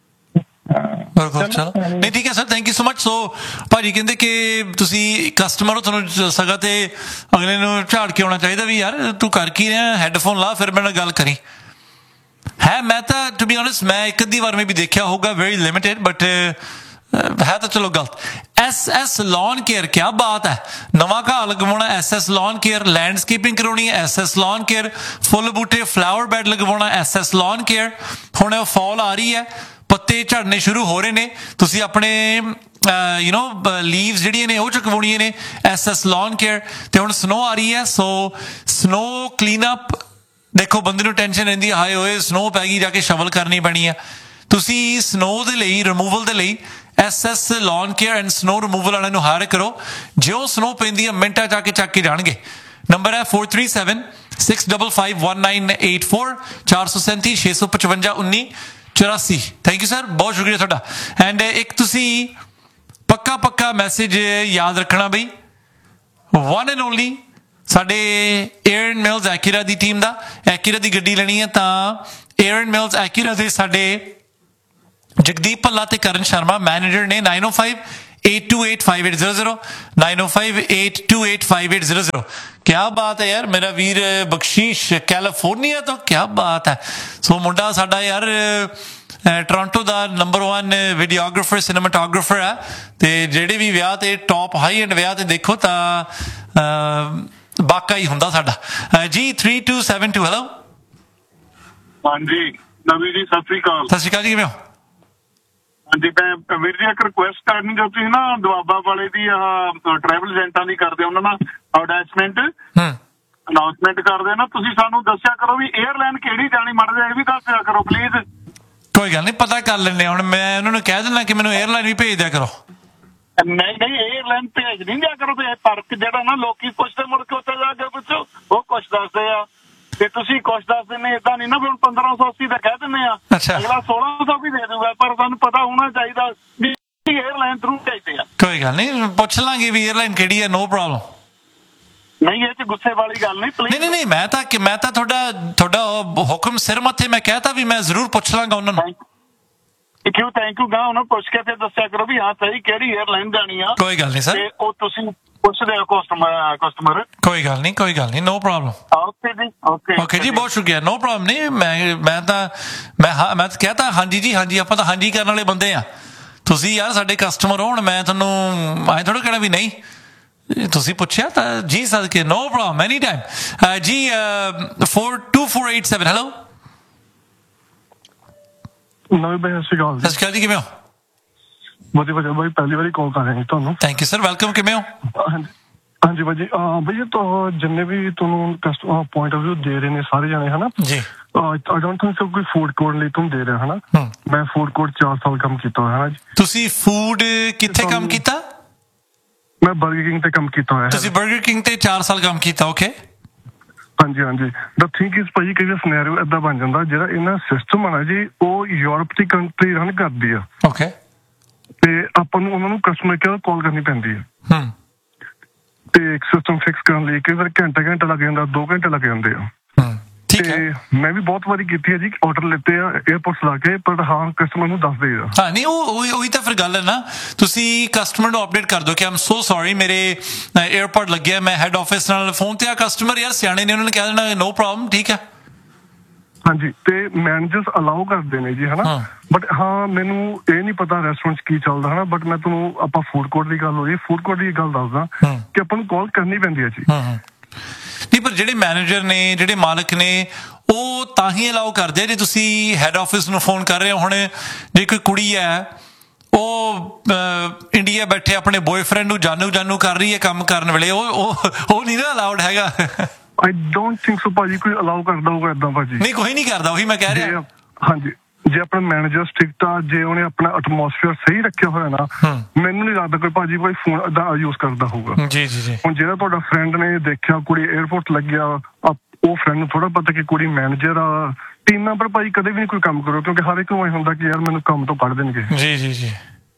ਚਲੋ ਨਹੀਂ ਠੀਕ ਹੈ sir, thank you so much. ਸੋ ਭਾਜੀ ਕਹਿੰਦੇ ਕਿ ਤੁਸੀਂ ਕਸਟਮਰ ਹੋ, ਤੁਹਾਨੂੰ ਸਗਾ ਤੇ ਅਗਲੇ ਨੂੰ ਝਾੜ ਕੇ ਆਉਣਾ ਚਾਹੀਦਾ ਵੀ ਯਾਰ ਤੂੰ ਕਰ ਕੀ ਰਿਹਾ, ਹੈਡਫੋਨ ਲਾ ਫਿਰ ਮੇਰੇ ਨਾਲ ਗੱਲ ਕਰੀ। ਹੈ ਮੈਂ ਤਾਂ ਟੂ ਬੀ ਓਨੈਸਟ ਮੈਂ ਇੱਕ ਅੱਧੀ ਵਾਰ ਮੈਂ ਵੀ ਦੇਖਿਆ ਹੋਊਗਾ, ਵੈਰੀ ਲਿਮਿਟਡ, ਬਟ ਹੈ ਤਾਂ ਚਲੋ ਗਲਤ। ਐਸ ਐਸ ਲੌਨ ਕੇਅਰ, ਕਿਆ ਬਾਤ ਹੈ, ਨਵਾਂ ਘਾਹ ਲਗਵਾਉਣਾ S S lawn care, landscaping ਕਰਾਉਣੀ ਹੈ ਐਸ ਐਸ ਲੌਨ ਕੇਅਰ, ਫੁੱਲ ਬੂਟੇ ਫਲਾਵਰ ਬੈਡ ਲਗਵਾਉਣਾ ਐਸ ਐਸ ਲੌਨ ਕੇਅਰ। ਹੁਣ ਫਾਲ ਆ ਰਹੀ ਹੈ, ਪੱਤੇ ਝੜਨੇ ਸ਼ੁਰੂ ਹੋ ਰਹੇ ਨੇ, ਤੁਸੀਂ ਆਪਣੇ ਯੂ نو ਲੀਵਸ ਜਿਹੜੀਆਂ ਨੇ ਉਹ ਚੁਕਵਾਉਣੀਆਂ ਨੇ ਐਸ ਐਸ ਲੌਨ ਕੇਅਰ। ਤੇ ਹੁਣ ਸਨੋ ਆ ਰਹੀ ਹੈ, ਸੋ ਸਨੋ ਕਲੀਨ ਅਪ। ਦੇਖੋ ਬੰਦੇ ਨੂੰ ਟੈਨਸ਼ਨ ਰਹਿੰਦੀ ਹੈ, ਹਾਏ ਹੋਏ ਸਨੋ ਪੈ ਗਈ, ਜਾ ਕੇ ਸ਼ਵਲ ਕਰਨੀ ਪੈਣੀ ਆ। ਤੁਸੀਂ ਸਨੋ ਦੇ ਲਈ, ਰਿਮੂਵਲ ਦੇ ਲਈ S S lawn care and snow removal ਵਾਲਿਆਂ ਨੂੰ ਹਾਇਰ ਕਰੋ। ਜਿਉਂ ਸਨੋ ਪੈਂਦੀ ਹੈ ਮਿੰਟਾਂ ਜਾ ਕੇ ਚੱਕ ਕੇ ਜਾਣਗੇ। ਨੰਬਰ ਹੈ four three seven six five five one nine eight four ਚਾਰ ਸੌ ਸੈਂਤੀ ਛੇ ਸੌ ਪਚਵੰਜਾ ਉੱਨੀ ਚੁਰਾਸੀ। ਥੈਂਕ ਯੂ ਸਰ, ਬਹੁਤ ਸ਼ੁਕਰੀਆ ਤੁਹਾਡਾ। ਐਂਡ ਇੱਕ ਤੁਸੀਂ ਪੱਕਾ ਪੱਕਾ ਮੈਸੇਜ ਯਾਦ ਰੱਖਣਾ ਬਈ, ਵਨ ਐਂਡ ਓਨਲੀ ਸਾਡੇ ਏਅਰਨ ਮਿਲਸ ਐਕੀਰਾ ਦੀ ਟੀਮ ਦਾ। ਐਕੀਰਾ ਦੀ ਗੱਡੀ ਲੈਣੀ ਹੈ ਤਾਂ ਏਅਰਨ ਮਿਲਸ ਐਕੀਰਾ ਦੇ ਸਾਡੇ ਜਗਦੀਪ ਭੱਲਾ ਤੇ ਕਰਨ ਸ਼ਰਮਾ ਮੈਨੇਜਰ ਨੇ। ਨਾਈਨ ਓ five eight two eight five eight zero zero nine oh five eight two eight five eight zero zero। क्या बात है यार, मेरा वीर बख्शीश कैलिफोर्निया तो क्या बात है। सो मुंडा साडा यार टोरंटो ਦਾ ਨੰਬਰ वन ਵੀਡੀਓਗ੍ਰਾਫਰ ਸਿਨੇਮਾਟੋਗ੍ਰਾਫਰ ਹੈ ਤੇ ਜਿਹੜੇ ਵੀ ਵਿਆਹ ਤੇ ਟੌਪ ਹਾਈ ਐਂਡ ਵਿਆਹ ਤੇ ਦੇਖੋ ਤਾਂ ਬਾਕਾ ਹੀ ਹੁੰਦਾ ਸਾਡਾ ਜੀ। three two seven two hello. ਹਾਂਜੀ ਨਵੀਂ ਜੀ ਸਤਿ ਸ੍ਰੀ ਅਕਾਲ। ਸਤਿ ਸ਼੍ਰੀ ਅਕਾਲ ਜੀ, ਕਿਵੇਂ ਹੋ? ਹਾਂਜੀ ਮੈਂ ਵੀਰ ਜੀ ਇੱਕ ਰਿਕੁਐਸਟ ਕਰਨੀ, ਜੋ ਤੁਸੀਂ ਨਾ ਦੁਆਬਾ ਵਾਲੇ ਦੀ ਆਹ ਟਰੈਵਲ ਏਜੰਟਾਂ ਦੀ ਕਰਦੇ ਉਹਨਾਂ ਨਾਲ ਅਡਵਰਟਾਈਜ਼ਮੈਂਟ ਅਨਾਉਂਸਮੈਂਟ ਕਰਦੇ ਨਾ, ਤੁਸੀਂ ਸਾਨੂੰ ਦੱਸਿਆ ਕਰੋ ਵੀ 에ਅਰਲਾਈਨ ਕਿਹੜੀ ਜਾਣੀ, ਮਾੜਾ ਜਿਹਾ ਇਹ ਵੀ ਦੱਸ ਦਿਆ ਕਰੋ ਪਲੀਜ਼। ਕੋਈ ਗੱਲ ਨਹੀਂ, ਪਤਾ ਕਰ ਲੈਂਦੇ। ਹੁਣ ਮੈਂ ਉਹਨਾਂ ਨੂੰ ਕਹਿ ਦਿੰਦਾ ਕਿ ਮੈਨੂੰ 에ਅਰਲਾਈਨ ਵੀ ਭੇਜ ਦਿਆ ਕਰੋ। ਨਹੀਂ ਨਹੀਂ 에ਅਰਲਾਈਨ ਭੇਜ ਨਹੀਂ ਦਿਆ ਕਰੋ, ਤੇ ਫਰਕ ਜਿਹੜਾ ਨਾ ਲੋਕੀ ਪੁੱਛਦੇ ਮੁੜ ਕੇ ਉੱਥੇ ਜਾ ਕੇ ਪੁੱਛੋ ਉਹ ਕੁਛ ਦੱਸਦੇ ਆ ਤੇ ਤੁਸੀਂ ਕੁਛ ਦੱਸ ਦਿੰਦੇ, ਏਦਾਂ ਨਹੀਂ ਨਾ ਵੀ ਹੁਣ ਪੰਦਰਾਂ ਸੌ ਅੱਸੀ ਦਾ ਕਹਿ ਦਿੰਦੇ ਆ, ਅਗਲਾ ਸੋਲਾਂ ਸੌ ਵੀ ਦੇ ਦੂਗਾ, ਪਰ ਤੁਹਾਨੂੰ ਪਤਾ ਹੋਣਾ ਚਾਹੀਦਾ ਵੀ 에ਅਰਲਾਈਨ ਥਰੂ ਭੇਜਦੇ ਆ। ਕੋਈ ਗੱਲ ਨਹੀਂ, ਪੁੱਛ ਲਾਂਗੇ ਵੀ 에ਅਰਲਾਈਨ ਕਿਹੜੀ ਹੈ, ਨੋ ਪ੍ਰੋਬਲਮ। ਨਹੀਂ ਇਹ ਚ ਗੁੱਸੇ ਵਾਲੀ ਗੱਲ ਨਹੀਂ ਪਲੀਜ਼। ਨਹੀਂ ਨਹੀਂ ਮੈਂ ਤਾਂ ਮੈਂ ਤਾਂ ਤੁਹਾਡਾ ਤੁਹਾਡਾ ਹੁਕਮ ਸਿਰ ਮੱਥੇ ਮੈਂ ਕਹਿਤਾ ਵੀ ਮੈਂ ਜ਼ਰੂਰ ਪੁੱਛ ਲਾਂਗਾ ਉਹਨਾਂ ਨੂੰ। ਕਿਉਂ ਥੈਂਕ ਯੂ ਗਾ, ਉਹਨਾਂ ਪੁੱਛ ਕੇ ਫਿਰ ਦੱਸਿਆ ਕਰੋ ਵੀ ਹਾਂ ਸਹੀ ਕਿਹੜੀ 에ਅਰਲਾਈਨ ਜਾਣੀ ਆ। ਕੋਈ ਗੱਲ ਨਹੀਂ ਸਰ, ਤੇ ਉਹ ਤੁਸੀਂ ਪੁੱਛਦੇ ਹੋ ਕਸਟਮਰ ਕਸਟਮਰ ਕੋਈ ਗੱਲ ਨਹੀਂ ਕੋਈ ਗੱਲ ਨਹੀਂ, ਨੋ ਪ੍ਰੋਬਲਮ। ਓਕੇ ਜੀ ਓਕੇ ਓਕੇ ਜੀ, ਬਹੁਤ ਸ਼ੁਕਰੀਆ, ਨੋ ਪ੍ਰੋਬਲਮ। ਨਹੀਂ ਮੈਂ ਮੈਂ ਤਾਂ ਮੈਂ ਹਾਂ ਮੈਂ ਤਾਂ ਕਹਿਤਾ ਹਾਂਜੀ ਜੀ ਹਾਂਜੀ, ਆਪਾਂ ਤਾਂ ਹਾਂਜੀ ਕਰਨ ਵਾਲੇ ਬੰਦੇ ਆ। ਤੁਸੀਂ ਯਾਰ ਸਾਡੇ ਕਸਟਮਰ ਹੋ, ਹੁਣ ਮੈਂ ਤੁਹਾਨੂੰ ਐਂ ਥੋੜ੍ਹਾ ਕਹਿਣਾ ਵੀ ਨਹੀਂ, ਤੁਸੀਂ ਪੁੱਛਿਆ ਤਾਂ ਜੀ ਸਦਕੇ, ਨੋ ਪ੍ਰੋਬਲਮ ਐਨੀ ਟਾਈਮ ਜੀ। four two four eight seven hello. ਨਵੀਂ ਬਾਈ ਸਤਿ ਸ਼੍ਰੀ ਅਕਾਲ। ਸਤਿ ਸ਼੍ਰੀ ਅਕਾਲ ਜੀ, ਕਿਵੇਂ ਹੋ? ਵਧੀਆ ਵਧੀਆ ਬਾਈ, ਪਹਿਲੀ ਵਾਰੀ ਕਾਲ ਕਰ ਰਹੇ ਹਾਂ ਤੁਹਾਨੂੰ। Thank you sir, welcome. ਕਿਵੇਂ ਹੋ? ਹਾਂਜੀ ਹਾਂਜੀ ਬਾਈ ਜੀ, ਭਈਆ ਤੋਂ ਜਿੰਨੇ ਵੀ ਤੁਹਾਨੂੰ ਕਸਟਮਰ ਪੁਆਇੰਟ ਆਫ ਵਿਊ ਦੇ ਰਹੇ ਨੇ ਸਾਰੇ ਜਾਣੇ ਹਨਾ ਜੀ, ਆਈ ਡੋਂਟ ਥਿੰਕ ਸੋ ਕੋਈ ਫੂਡ ਕੋਰਟ ਲਈ ਤੁਹਾਨੂੰ ਦੇ ਰਿਹਾ ਹਨਾ। ਮੈਂ ਫੂਡ ਕੋਰਟ ਚਾਰ ਸਾਲ ਕੰਮ ਕੀਤਾ ਹੋਇਆ ਹੈ ਜੀ। ਤੁਸੀਂ ਫੂਡ ਕਿੱਥੇ ਕੰਮ ਕੀਤਾ? ਮੈਂ ਬਰਗਰ ਕਿੰਗ ਤੇ ਕੰਮ ਕੀਤਾ ਹੋਇਆ। ਤੁਸੀਂ ਬਰਗਰ ਕਿੰਗ ਤੇ ਚਾਰ ਸਾਲ ਕੰਮ ਕੀਤਾ, ਓਕੇ। ਹਾਂਜੀ ਹਾਂਜੀ, ਦਾ ਥਿੰਕ ਇਸ ਭਾਜੀ ਕਈ ਸਿਨੈਰੀਓ ਏਦਾਂ ਬਣ ਜਾਂਦਾ, ਜਿਹੜਾ ਇਹਨਾਂ ਸਿਸਟਮ ਆ ਨਾ ਜੀ ਉਹ ਯੂਰਪ ਦੀ ਕੰਟਰੀ ਰਨ ਕਰਦੀ ਆ, ਓਕੇ, ਤੇ ਆਪਾਂ ਨੂੰ ਉਹਨਾਂ ਨੂੰ ਕਸਟਮਰ ਕੇਅਰ ਕਾਲ ਕਰਨੀ ਪੈਂਦੀ ਹੈ ਹਮ ਤੇ ਇੱਕ ਸਿਸਟਮ ਫਿਕਸ ਕਰਨ ਲਈ ਕਈ ਵਾਰ ਘੰਟਾ ਘੰਟਾ ਲੱਗ ਜਾਂਦਾ, ਦੋ ਘੰਟੇ ਲੱਗ ਜਾਂਦੇ ਆ। ਤੇ ਮੈਂ ਵੀ ਬਹੁਤ ਵਾਰੀ ਕੀਤੀ ਹੈ ਜੀ, ਆਰਡਰ ਲਿੱਤੇ ਆ 에ਅਰਪੋਰਟਸ ਲਾ ਕੇ, ਪਰ ਹਾਂ ਕਸਟਮਰ ਨੂੰ ਦੱਸ ਦੇਗਾ। ਹਾਂ ਨਹੀਂ ਉਹ ਉਹੀ ਤਾਂ ਫਿਰ ਗੱਲ ਹੈ ਨਾ, ਤੁਸੀਂ ਕਸਟਮਰ ਨੂੰ ਅਪਡੇਟ ਕਰ ਦਿਓ ਕਿ ਆਮ ਸੋ ਸੌਰੀ ਮੇਰੇ 에ਅਰਪੋਰਟ ਲੱਗਿਆ, ਮੈਂ ਹੈਡ ਆਫਿਸ ਨਾਲ ਫੋਨ ਤੇ ਆ, ਕਸਟਮਰ ਯਾਰ ਸਿਆਣੇ ਨੇ, ਉਹਨਾਂ ਨੇ ਕਹਿ ਦੇਣਾ ਨੋ ਪ੍ਰੋਬਲਮ, ਠੀਕ ਹੈ। ਹਾਂਜੀ, ਤੇ ਮੈਨੇਜਰਸ ਅਲਾਉ ਕਰਦੇ ਨੇ ਜੀ ਹਨਾ, ਬਟ ਹਾਂ ਮੈਨੂੰ ਇਹ ਨਹੀਂ ਪਤਾ ਰੈਸਟੋਰੈਂਟ 'ਚ ਕੀ ਚੱਲਦਾ ਹਨਾ, ਬਟ ਮੈਂ ਤੁਹਾਨੂੰ ਆਪਾਂ ਫੂਡ ਕੋਰਟ ਦੀ ਗੱਲ ਹੋ ਰਹੀ, ਫੂਡ ਕੋਰਟ ਦੀ ਗੱਲ ਦੱਸਦਾ ਕਿ ਆਪਾਂ ਨੂੰ ਕਾਲ ਕਰਨੀ ਪੈਂਦੀ ਹੈ ਜੀ। ਨਹੀਂ ਪਰ ਜਿਹੜੇ ਮੈਨੇਜਰ ਨੇ, ਜਿਹੜੇ ਮਾਲਕ ਨੇ, ਉਹ ਤਾਂ ਹੀ ਅਲਾਉ ਕਰਦੇ ਆ ਜੇ ਤੁਸੀਂ ਹੈਡ ਆਫਿਸ ਨੂੰ ਫੋਨ ਕਰ ਰਹੇ ਹੋ। ਹੁਣ ਜੇ ਕੋਈ ਕੁੜੀ ਹੈ ਉਹ ਇੰਡੀਆ ਬੈਠੇ ਆਪਣੇ ਬॉयਫ੍ਰੈਂਡ ਨੂੰ ਜਾਨੂ ਜਾਨੂ ਕਰ ਰਹੀ ਹੈ ਕੰਮ ਕਰਨ ਵੇਲੇ, ਉਹ ਉਹ ਨਹੀਂ ਨਾ ਅਲਾਉਡ ਹੈਗਾ। ਆਈ ਡੋਂਟ ਥਿੰਕ ਸੋ ਭਾਜੀ ਕੋਈ ਅਲਾਉ ਕਰਦਾ ਹੋਊਗਾ ਏਦਾਂ ਭਾਜੀ। ਨਹੀਂ ਕੋਈ ਨਹੀਂ ਕਰਦਾ, ਉਹੀ ਮੈਂ ਕਹਿ ਰਿਹਾ। ਹਾਂਜੀ, ਜੇ ਆਪਣਾ ਮੈਨੇਜਰ ਸਟ੍ਰਿਕਟ ਆ, ਜੇ ਉਹਨੇ ਆਪਣਾ ਐਟਮੋਸਫੇਅਰ ਸਹੀ ਰੱਖਿਆ ਹੋਇਆ ਨਾ, ਮੈਨੂੰ ਨਹੀਂ ਲੱਗਦਾ ਕੋਈ ਭਾਜੀ ਕੋਈ ਫੋਨ ਏਦਾਂ ਯੂਜ਼ ਕਰਦਾ ਹੋਊਗਾ। ਜੀ ਜੀ ਜੀ। ਹੁਣ ਜਿਹੜਾ ਤੁਹਾਡਾ ਫਰੈਂਡ ਨੇ ਦੇਖਿਆ ਕੁੜੀ 에ਅਰਪੋਰਟ ਲੱਗਿਆ, ਉਹ ਫਰੈਂਡ ਨੂੰ ਥੋੜਾ ਪਤਾ ਕਿ ਕੁੜੀ ਮੈਨੇਜਰ ਆ, ਟੀਮ ਮੈਂਬਰ ਭਾਜੀ ਕਦੇ ਵੀ ਨਹੀਂ ਕੋਈ ਕੰਮ ਕਰੋ, ਕਿਉਂਕਿ ਹਰ ਇੱਕ ਨੂੰ ਇਹ ਹੁੰਦਾ ਕਿ ਯਾਰ ਮੈਨੂੰ ਕੰਮ ਤੋਂ ਕੱਢ ਦੇਣਗੇ। ਜੀ ਜੀ ਜੀ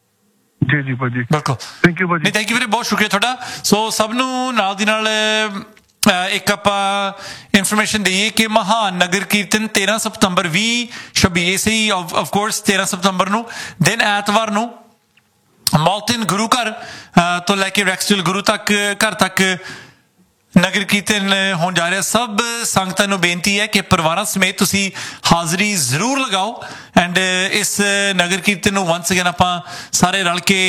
ਜੀ ਜੀ ਭਾਜੀ, ਬਿਲਕੁਲ। ਥੈਂਕ ਯੂ ਭਾਜੀ। ਨਹੀਂ ਥੈਂਕ ਯੂ ਵੀਰੇ, ਬਹੁਤ ਸ਼ੁਕਰੀਆ ਤੁਹਾਡਾ। ਸੋ ਸਭ ਨੂੰ ਨਾਲ ਦੀ ਨਾਲ ਇੱਕ ਆਪਾਂ ਇਨਫੋਰਮੇਸ਼ਨ ਦੇਈਏ ਕਿ ਮਹਾਨ ਨਗਰ ਕੀਰਤਨ ਤੇਰਾਂ ਸਤੰਬਰ ਵੀਹ ਛੱਬੀ ਇਸੇ ਹੀ ਆਫ ਕੋਰਸ ਤੇਰਾਂ ਸਤੰਬਰ ਨੂੰ ਦਿਨ ਐਤਵਾਰ ਨੂੰ ਮੌਲਟਨ ਗੁਰੂ ਘਰ ਤੋਂ ਲੈ ਕੇ ਰੈਕਸਟਲ ਗੁਰੂ ਤੱਕ ਘਰ ਤੱਕ ਨਗਰ ਕੀਰਤਨ ਹੋਣ ਜਾ ਰਿਹਾ। ਸਭ ਸੰਗਤਾਂ ਨੂੰ ਬੇਨਤੀ ਹੈ ਕਿ ਪਰਿਵਾਰਾਂ ਸਮੇਤ ਤੁਸੀਂ ਹਾਜ਼ਰੀ ਜ਼ਰੂਰ ਲਗਾਓ ਐਂਡ ਇਸ ਨਗਰ ਕੀਰਤਨ ਨੂੰ ਵੰਸ ਅਗੇਨ ਆਪਾਂ ਸਾਰੇ ਰਲ ਕੇ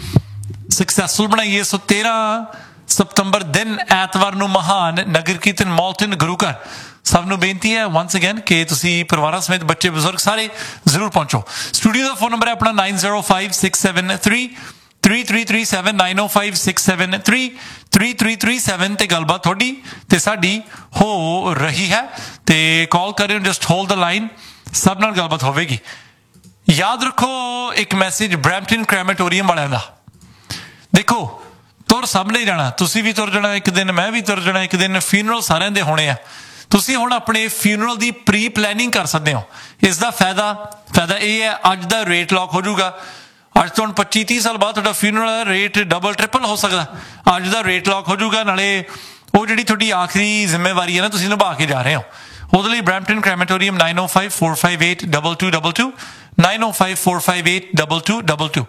ਸਕਸੈਸਫੁਲ ਬਣਾਈਏ। ਸੋ ਤੇਰਾਂ ਸਤੰਬਰ ਦਿਨ ਐਤਵਾਰ ਨੂੰ ਮਹਾਨ ਨਗਰ ਕੀਰਤਨ ਮੌਲਟਨ ਗੁਰੂ ਘਰ। ਸਭ ਨੂੰ ਬੇਨਤੀ ਹੈ ਵੰਸ ਅਗੇਨ ਕਿ ਤੁਸੀਂ ਪਰਿਵਾਰਾਂ ਸਮੇਤ ਬੱਚੇ ਬਜ਼ੁਰਗ ਸਾਰੇ ਜ਼ਰੂਰ ਪਹੁੰਚੋ। ਸਟੂਡੀਓ ਦਾ ਫੋਨ ਨੰਬਰ ਹੈ ਆਪਣਾ nine zero five six seven three three three three seven nine zero five six seven three three three three seven ਤੇ ਗੱਲਬਾਤ ਤੁਹਾਡੀ ਤੇ ਸਾਡੀ ਹੋ ਰਹੀ ਹੈ ਤੇ ਕਾਲ ਕਰਿਓ, ਜਸਟ ਹੋਲਡ ਦ ਲਾਈਨ, ਸਭ ਨਾਲ ਗੱਲਬਾਤ ਹੋਵੇਗੀ। ਯਾਦ ਰੱਖੋ ਇੱਕ ਮੈਸੇਜ ਬਰੈਂਪਟਨ ਕ੍ਰੈਮੇਟੋਰੀਅਮ ਵਾਲਿਆਂ ਦਾ, ਦੇਖੋ ਤੁਰ ਸਭ ਨੇ ਜਾਣਾ, ਤੁਸੀਂ ਵੀ ਤੁਰ ਜਾਣਾ ਇੱਕ ਦਿਨ, ਮੈਂ ਵੀ ਤੁਰ ਜਾਣਾ ਇੱਕ ਦਿਨ, ਫਿਊਨਰਲ ਸਾਰਿਆਂ ਦੇ ਹੋਣੇ ਆ। ਤੁਸੀਂ ਹੁਣ ਆਪਣੇ ਫਿਊਨਰਲ ਦੀ ਪ੍ਰੀ ਪਲੈਨਿੰਗ ਕਰ ਸਕਦੇ ਹੋ। ਇਸ ਦਾ ਫਾਇਦਾ ਫਾਇਦਾ ਇਹ ਹੈ, ਅੱਜ ਦਾ ਰੇਟ ਲੌਕ ਹੋ ਜਾਊਗਾ। ਅੱਜ ਤੋਂ ਹੁਣ ਪੱਚੀ ਤੀਹ ਸਾਲ ਬਾਅਦ ਤੁਹਾਡਾ ਫਿਊਨਰਲ ਰੇਟ ਡਬਲ ਟ੍ਰਿਪਲ ਹੋ ਸਕਦਾ। ਅੱਜ ਦਾ ਰੇਟ ਲੌਕ ਹੋ ਜਾਊਗਾ, ਨਾਲੇ ਉਹ ਜਿਹੜੀ ਤੁਹਾਡੀ ਆਖਰੀ ਜ਼ਿੰਮੇਵਾਰੀ ਹੈ ਨਾ ਤੁਸੀਂ ਨਿਭਾ ਕੇ ਜਾ ਰਹੇ ਹੋ। ਉਹਦੇ ਲਈ Brampton ਕ੍ਰੈਮੇਟੋਰੀਅਮ nine oh five four five eight two two two two nine oh five four five eight two two two two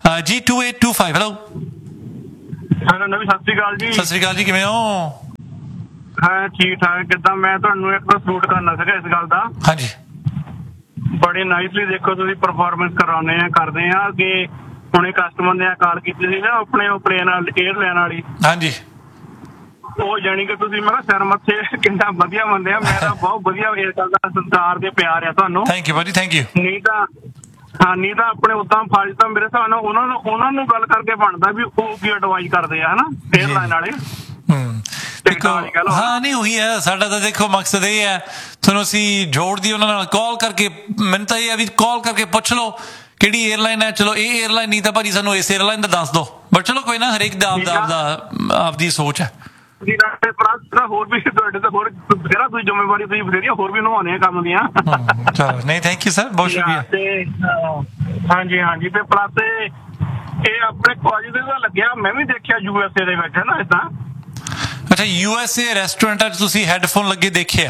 ਜੀ two eight two five hello hello ਨਵੀਂ ਸਤਿ ਸ਼੍ਰੀ ਅਕਾਲ ਜੀ ਸਤਿ ਸ਼੍ਰੀ ਅਕਾਲ ਜੀ ਕਿਵੇਂ ਹੋ ਹਾਂ ਠੀਕ ਠਾਕ ਕਿੱਦਾਂ ਮੈਂ ਤੁਹਾਨੂੰ ਇੱਕ ਸਲੂਟ ਕਰਨਾ ਸੀਗਾ ਇਸ ਗੱਲ ਦਾ ਹਾਂਜੀ ਬੜੇ ਨਾਈਸਲੀ ਦੇਖੋ ਤੁਸੀਂ ਪਰਫਾਰਮੈਂਸ ਕਰਾਉਂਦੇ ਆ ਕਰਦੇ ਆ ਕਿ ਹੁਣੇ ਕਸਟਮਰ ਨੇ ਕਾਲ ਕੀਤੀ ਸੀ ਨਾ ਆਪਣੇ ਉਹ ਪਲੇਨ 에ਅਰਲਾਈਨ ਵਾਲੀ ਹਾਂਜੀ ਉਹ ਜਾਣੀ ਕਿ ਤੁਸੀਂ ਮੈਂ ਸਿਰ ਮੱਥੇ ਕਿੰਨਾ ਵਧੀਆ ਬੰਦੇ ਆ ਮੈਂ ਤਾਂ ਬਹੁਤ ਵਧੀਆ ਇਸ ਗੱਲ ਦਾ ਸੰਸਾਰ ਦੇ ਪਿਆਰ ਆ ਤੁਹਾਨੂੰ ਥੈਂਕ ਯੂ ਭਾਜੀ ਥੈਂਕ ਯੂ ਨਹੀਂ ਤਾਂ ਹਾਂ ਨਹੀਂ ਤਾਂ ਆਪਣੇ ਉਦਾਂ ਫਾਜ ਤਾਂ ਮੇਰੇ ਹਿਸਾਬ ਨਾਲ ਉਹਨਾਂ ਨੂੰ ਉਹਨਾਂ ਨੂੰ ਗੱਲ ਕਰਕੇ ਬਣਦਾ ਵੀ ਉਹ ਕੀ ਐਡਵਾਈਸ ਕਰਦੇ ਆ ਹਨਾ 에ਅਰਲਾਈਨ ਵਾਲੇ ਦੇਖੋ ਹਾਂ ਨਹੀਂ ਉਹੀ ਹੈ ਸਾਡਾ ਤਾਂ ਦੇਖੋ ਮਕਸਦ ਇਹ ਹੈ ਤੁਹਾਨੂੰ ਅਸੀਂ ਜੋੜ ਦੀ ਉਹਨਾਂ ਨਾਲ ਕਾਲ ਕਰਕੇ ਮੈਨੂੰ ਤਾਂ ਇਹ ਹੈ ਵੀ ਕਾਲ ਕਰਕੇ ਪੁੱਛ ਲਓ ਕਿਹੜੀ 에ਅਰਲਾਈਨ ਹੈ ਚਲੋ ਇਹ 에ਅਰਲਾਈਨ ਨਹੀਂ ਤਾਂ ਭਾਜੀ ਸਾਨੂੰ ਇਸ 에ਅਰਲਾਈਨ ਦਾ ਦੱਸ ਦਿਓ ਬਟ ਚਲੋ ਕੋਈ ਨਾ ਹਰੇਕ ਦਾ ਆਪਦਾ ਆਪਦਾ ਆਪਦੀ ਸੋਚ ਹੈ ਹੋਰ ਵੀ ਤੁਹਾਡੇ ਤੇ ਹੋਰ ਬਥੇਰਾ ਤੁਸੀਂ ਜ਼ਿੰਮੇਵਾਰੀ ਤੁਸੀਂ ਬਥੇਰੀਆਂ ਹੋਰ ਵੀ ਨਿਭਾਉਣੇ ਆ ਕੰਮ ਦੀਆਂ ਚਲੋ ਨਹੀਂ ਥੈਂਕ ਯੂ ਸਰ ਬਹੁਤ ਸ਼ੁਕਰੀਆ ਤੇ ਹਾਂਜੀ ਹਾਂਜੀ ਤੇ ਪਲੱਸ ਇਹ ਆਪਣੇ ਕਾਲਜ ਦੇ ਦਾ ਲੱਗਿਆ ਮੈਂ ਵੀ ਦੇਖਿਆ ਯੂ ਐਸ ਏ ਦੇ ਵਿੱਚ ਹੈ ਨਾ ਇਦਾਂ ਅੱਛਾ ਯੂ ਐਸ ਏ ਰੈਸਟੋਰੈਂਟਾਂ 'ਚ ਤੁਸੀਂ ਹੈੱਡਫੋਨ ਲੱਗੇ ਦੇਖਿਆ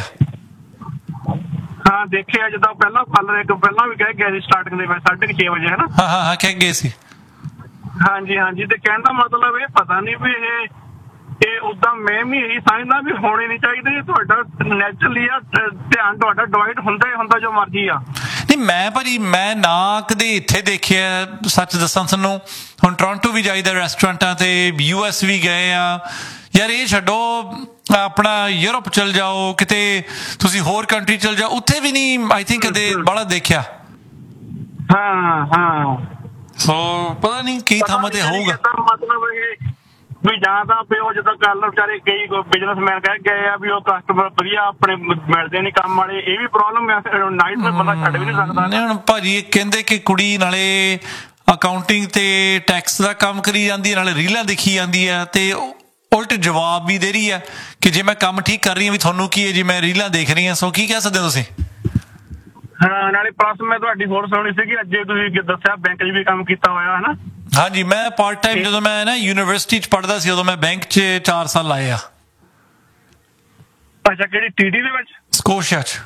ਹਾਂ ਦੇਖਿਆ ਜਦੋਂ ਪਹਿਲਾਂ ਪਾਰਲਰ ਇੱਕ ਪਹਿਲਾਂ ਵੀ ਕਹਿ ਗਿਆ ਸੀ ਸਟਾਰਟਿੰਗ ਦੇ ਵਿੱਚ ਸਾਢੇ ਛੇ ਵਜੇ ਹੈ ਨਾ ਹਾਂ ਹਾਂ ਹਾਂ ਕਹਿ ਗਏ ਸੀ ਹਾਂਜੀ ਹਾਂਜੀ ਤੇ ਕਹਿਣ ਦਾ ਮਤਲਬ ਇਹ ਪਤਾ ਨਹੀਂ ਵੀ ਇਹ ਇਹ ਉਦਾਂ ਮੈਂ ਵੀ ਇਹੀ ਸਮਝਦਾ ਵੀ ਹੋਣੇ ਨਹੀਂ ਚਾਹੀਦੇ ਤੁਹਾਡਾ ਨੈਚੁਰਲੀ ਆ ਧਿਆਨ ਤੁਹਾਡਾ ਡਿਵਾਈਡ ਹੁੰਦਾ ਹੀ ਹੁੰਦਾ ਜੋ ਮਰਜ਼ੀ ਆ ਨਹੀਂ ਮੈਂ ਭਾਜੀ ਮੈਂ ਨਾ ਕਦੇ ਇੱਥੇ ਦੇਖਿਆ ਸੱਚ ਦੱਸਾਂ ਤੁਹਾਨੂੰ ਹੁਣ ਟੋਰਾਂਟੋ ਵੀ ਜਾਈਦਾ ਰੈਸਟੋਰੈਂਟਾਂ ਤੇ ਯੂ ਐਸ ਵੀ ਗਏ ਆ ਯਾਰ ਇਹ ਛੱਡੋ ਆਪਣਾ ਯੂਰਪ ਚਲ ਜਾਓ ਕਿਤੇ ਤੁਸੀਂ ਹੋਰ ਕੰਟਰੀ ਚਲ ਜਾਓ ਉੱਥੇ ਵੀ ਨਹੀਂ ਆਈ ਥਿੰਕ ਕਦੇ ਬੜਾ ਦੇਖਿਆ ਹਾਂ ਹਾਂ ਸੋ ਪਤਾ ਨਹੀਂ ਕਈ ਥਾਵਾਂ ਤੇ ਹੋਊਗਾ ਮਤਲਬ ਇਹ ਵੀ ਜਾਂ ਤਾਂ ਵੀ ਉਹ ਜਦੋਂ ਕੱਲ ਵਿਚਾਰੇ ਕਈ ਬਿਜ਼ਨਸਮੈਨ ਕਹਿ ਗਏ ਆ ਵੀ ਉਹ ਕਸਟਮਰ ਵਧੀਆ ਆਪਣੇ ਮਿਲਦੇ ਨਹੀਂ ਕੰਮ ਵਾਲੇ ਇਹ ਵੀ ਪ੍ਰੋਬਲਮ ਹੈ ਨਾਈਟ ਨੂੰ ਬੰਦਾ ਛੱਡ ਵੀ ਨਹੀਂ ਸਕਦਾ ਨਹੀਂ ਹੁਣ ਭਾਜੀ ਕਹਿੰਦੇ ਕਿ ਕੁੜੀ ਨਾਲੇ ਅਕਾਊਂਟਿੰਗ ਤੇ ਟੈਕਸ ਦਾ ਕੰਮ ਕਰੀ ਜਾਂਦੀ ਹੈ ਨਾਲੇ ਰੀਲਾਂ ਦੇਖੀ ਜਾਂਦੀ ਹੈ ਤੇ ਉਲਟ ਜਵਾਬ ਵੀ ਦੇ ਰਹੀ ਹੈ ਕਿ ਜੇ ਮੈਂ ਕੰਮ ਠੀਕ ਕਰ ਰਹੀ ਹਾਂ ਵੀ ਤੁਹਾਨੂੰ ਕੀ ਹੈ ਜੇ ਮੈਂ ਰੀਲਾਂ ਦੇਖ ਰਹੀ ਹਾਂ ਸੋ ਕੀ ਕਹਿ ਸਕਦੇ ਹੋ ਤੁਸੀਂ ਹਾਂ ਨਾਲੇ ਪਲੱਸ ਮੈਂ ਤੁਹਾਡੀ ਹੋਰ ਸੁਣੀ ਸੀ ਕਿ ਅੱਜ ਤੁਸੀਂ ਦੱਸਿਆ ਬੈਂਕ 'ਚ ਵੀ ਕੰਮ ਕੀਤਾ ਹੋਇਆ ਹਨਾ ਹਾਂਜੀ ਮੈਂ ਪਾਰਟ ਟਾਈਮ ਜਦੋਂ ਮੈਂ ਨਾ ਯੂਨੀਵਰਸਿਟੀ 'ਚ ਪੜ੍ਹਦਾ ਸੀ ਉਦੋਂ ਮੈਂ ਬੈਂਕ 'ਚ ਚਾਰ ਸਾਲ ਲਾਏ ਆ ਅੱਛਾ ਕਿਹੜੀ ਟੀਡੀ ਦੇ ਵਿੱਚ ਸਕੋਸ਼ੀਆ 'ਚ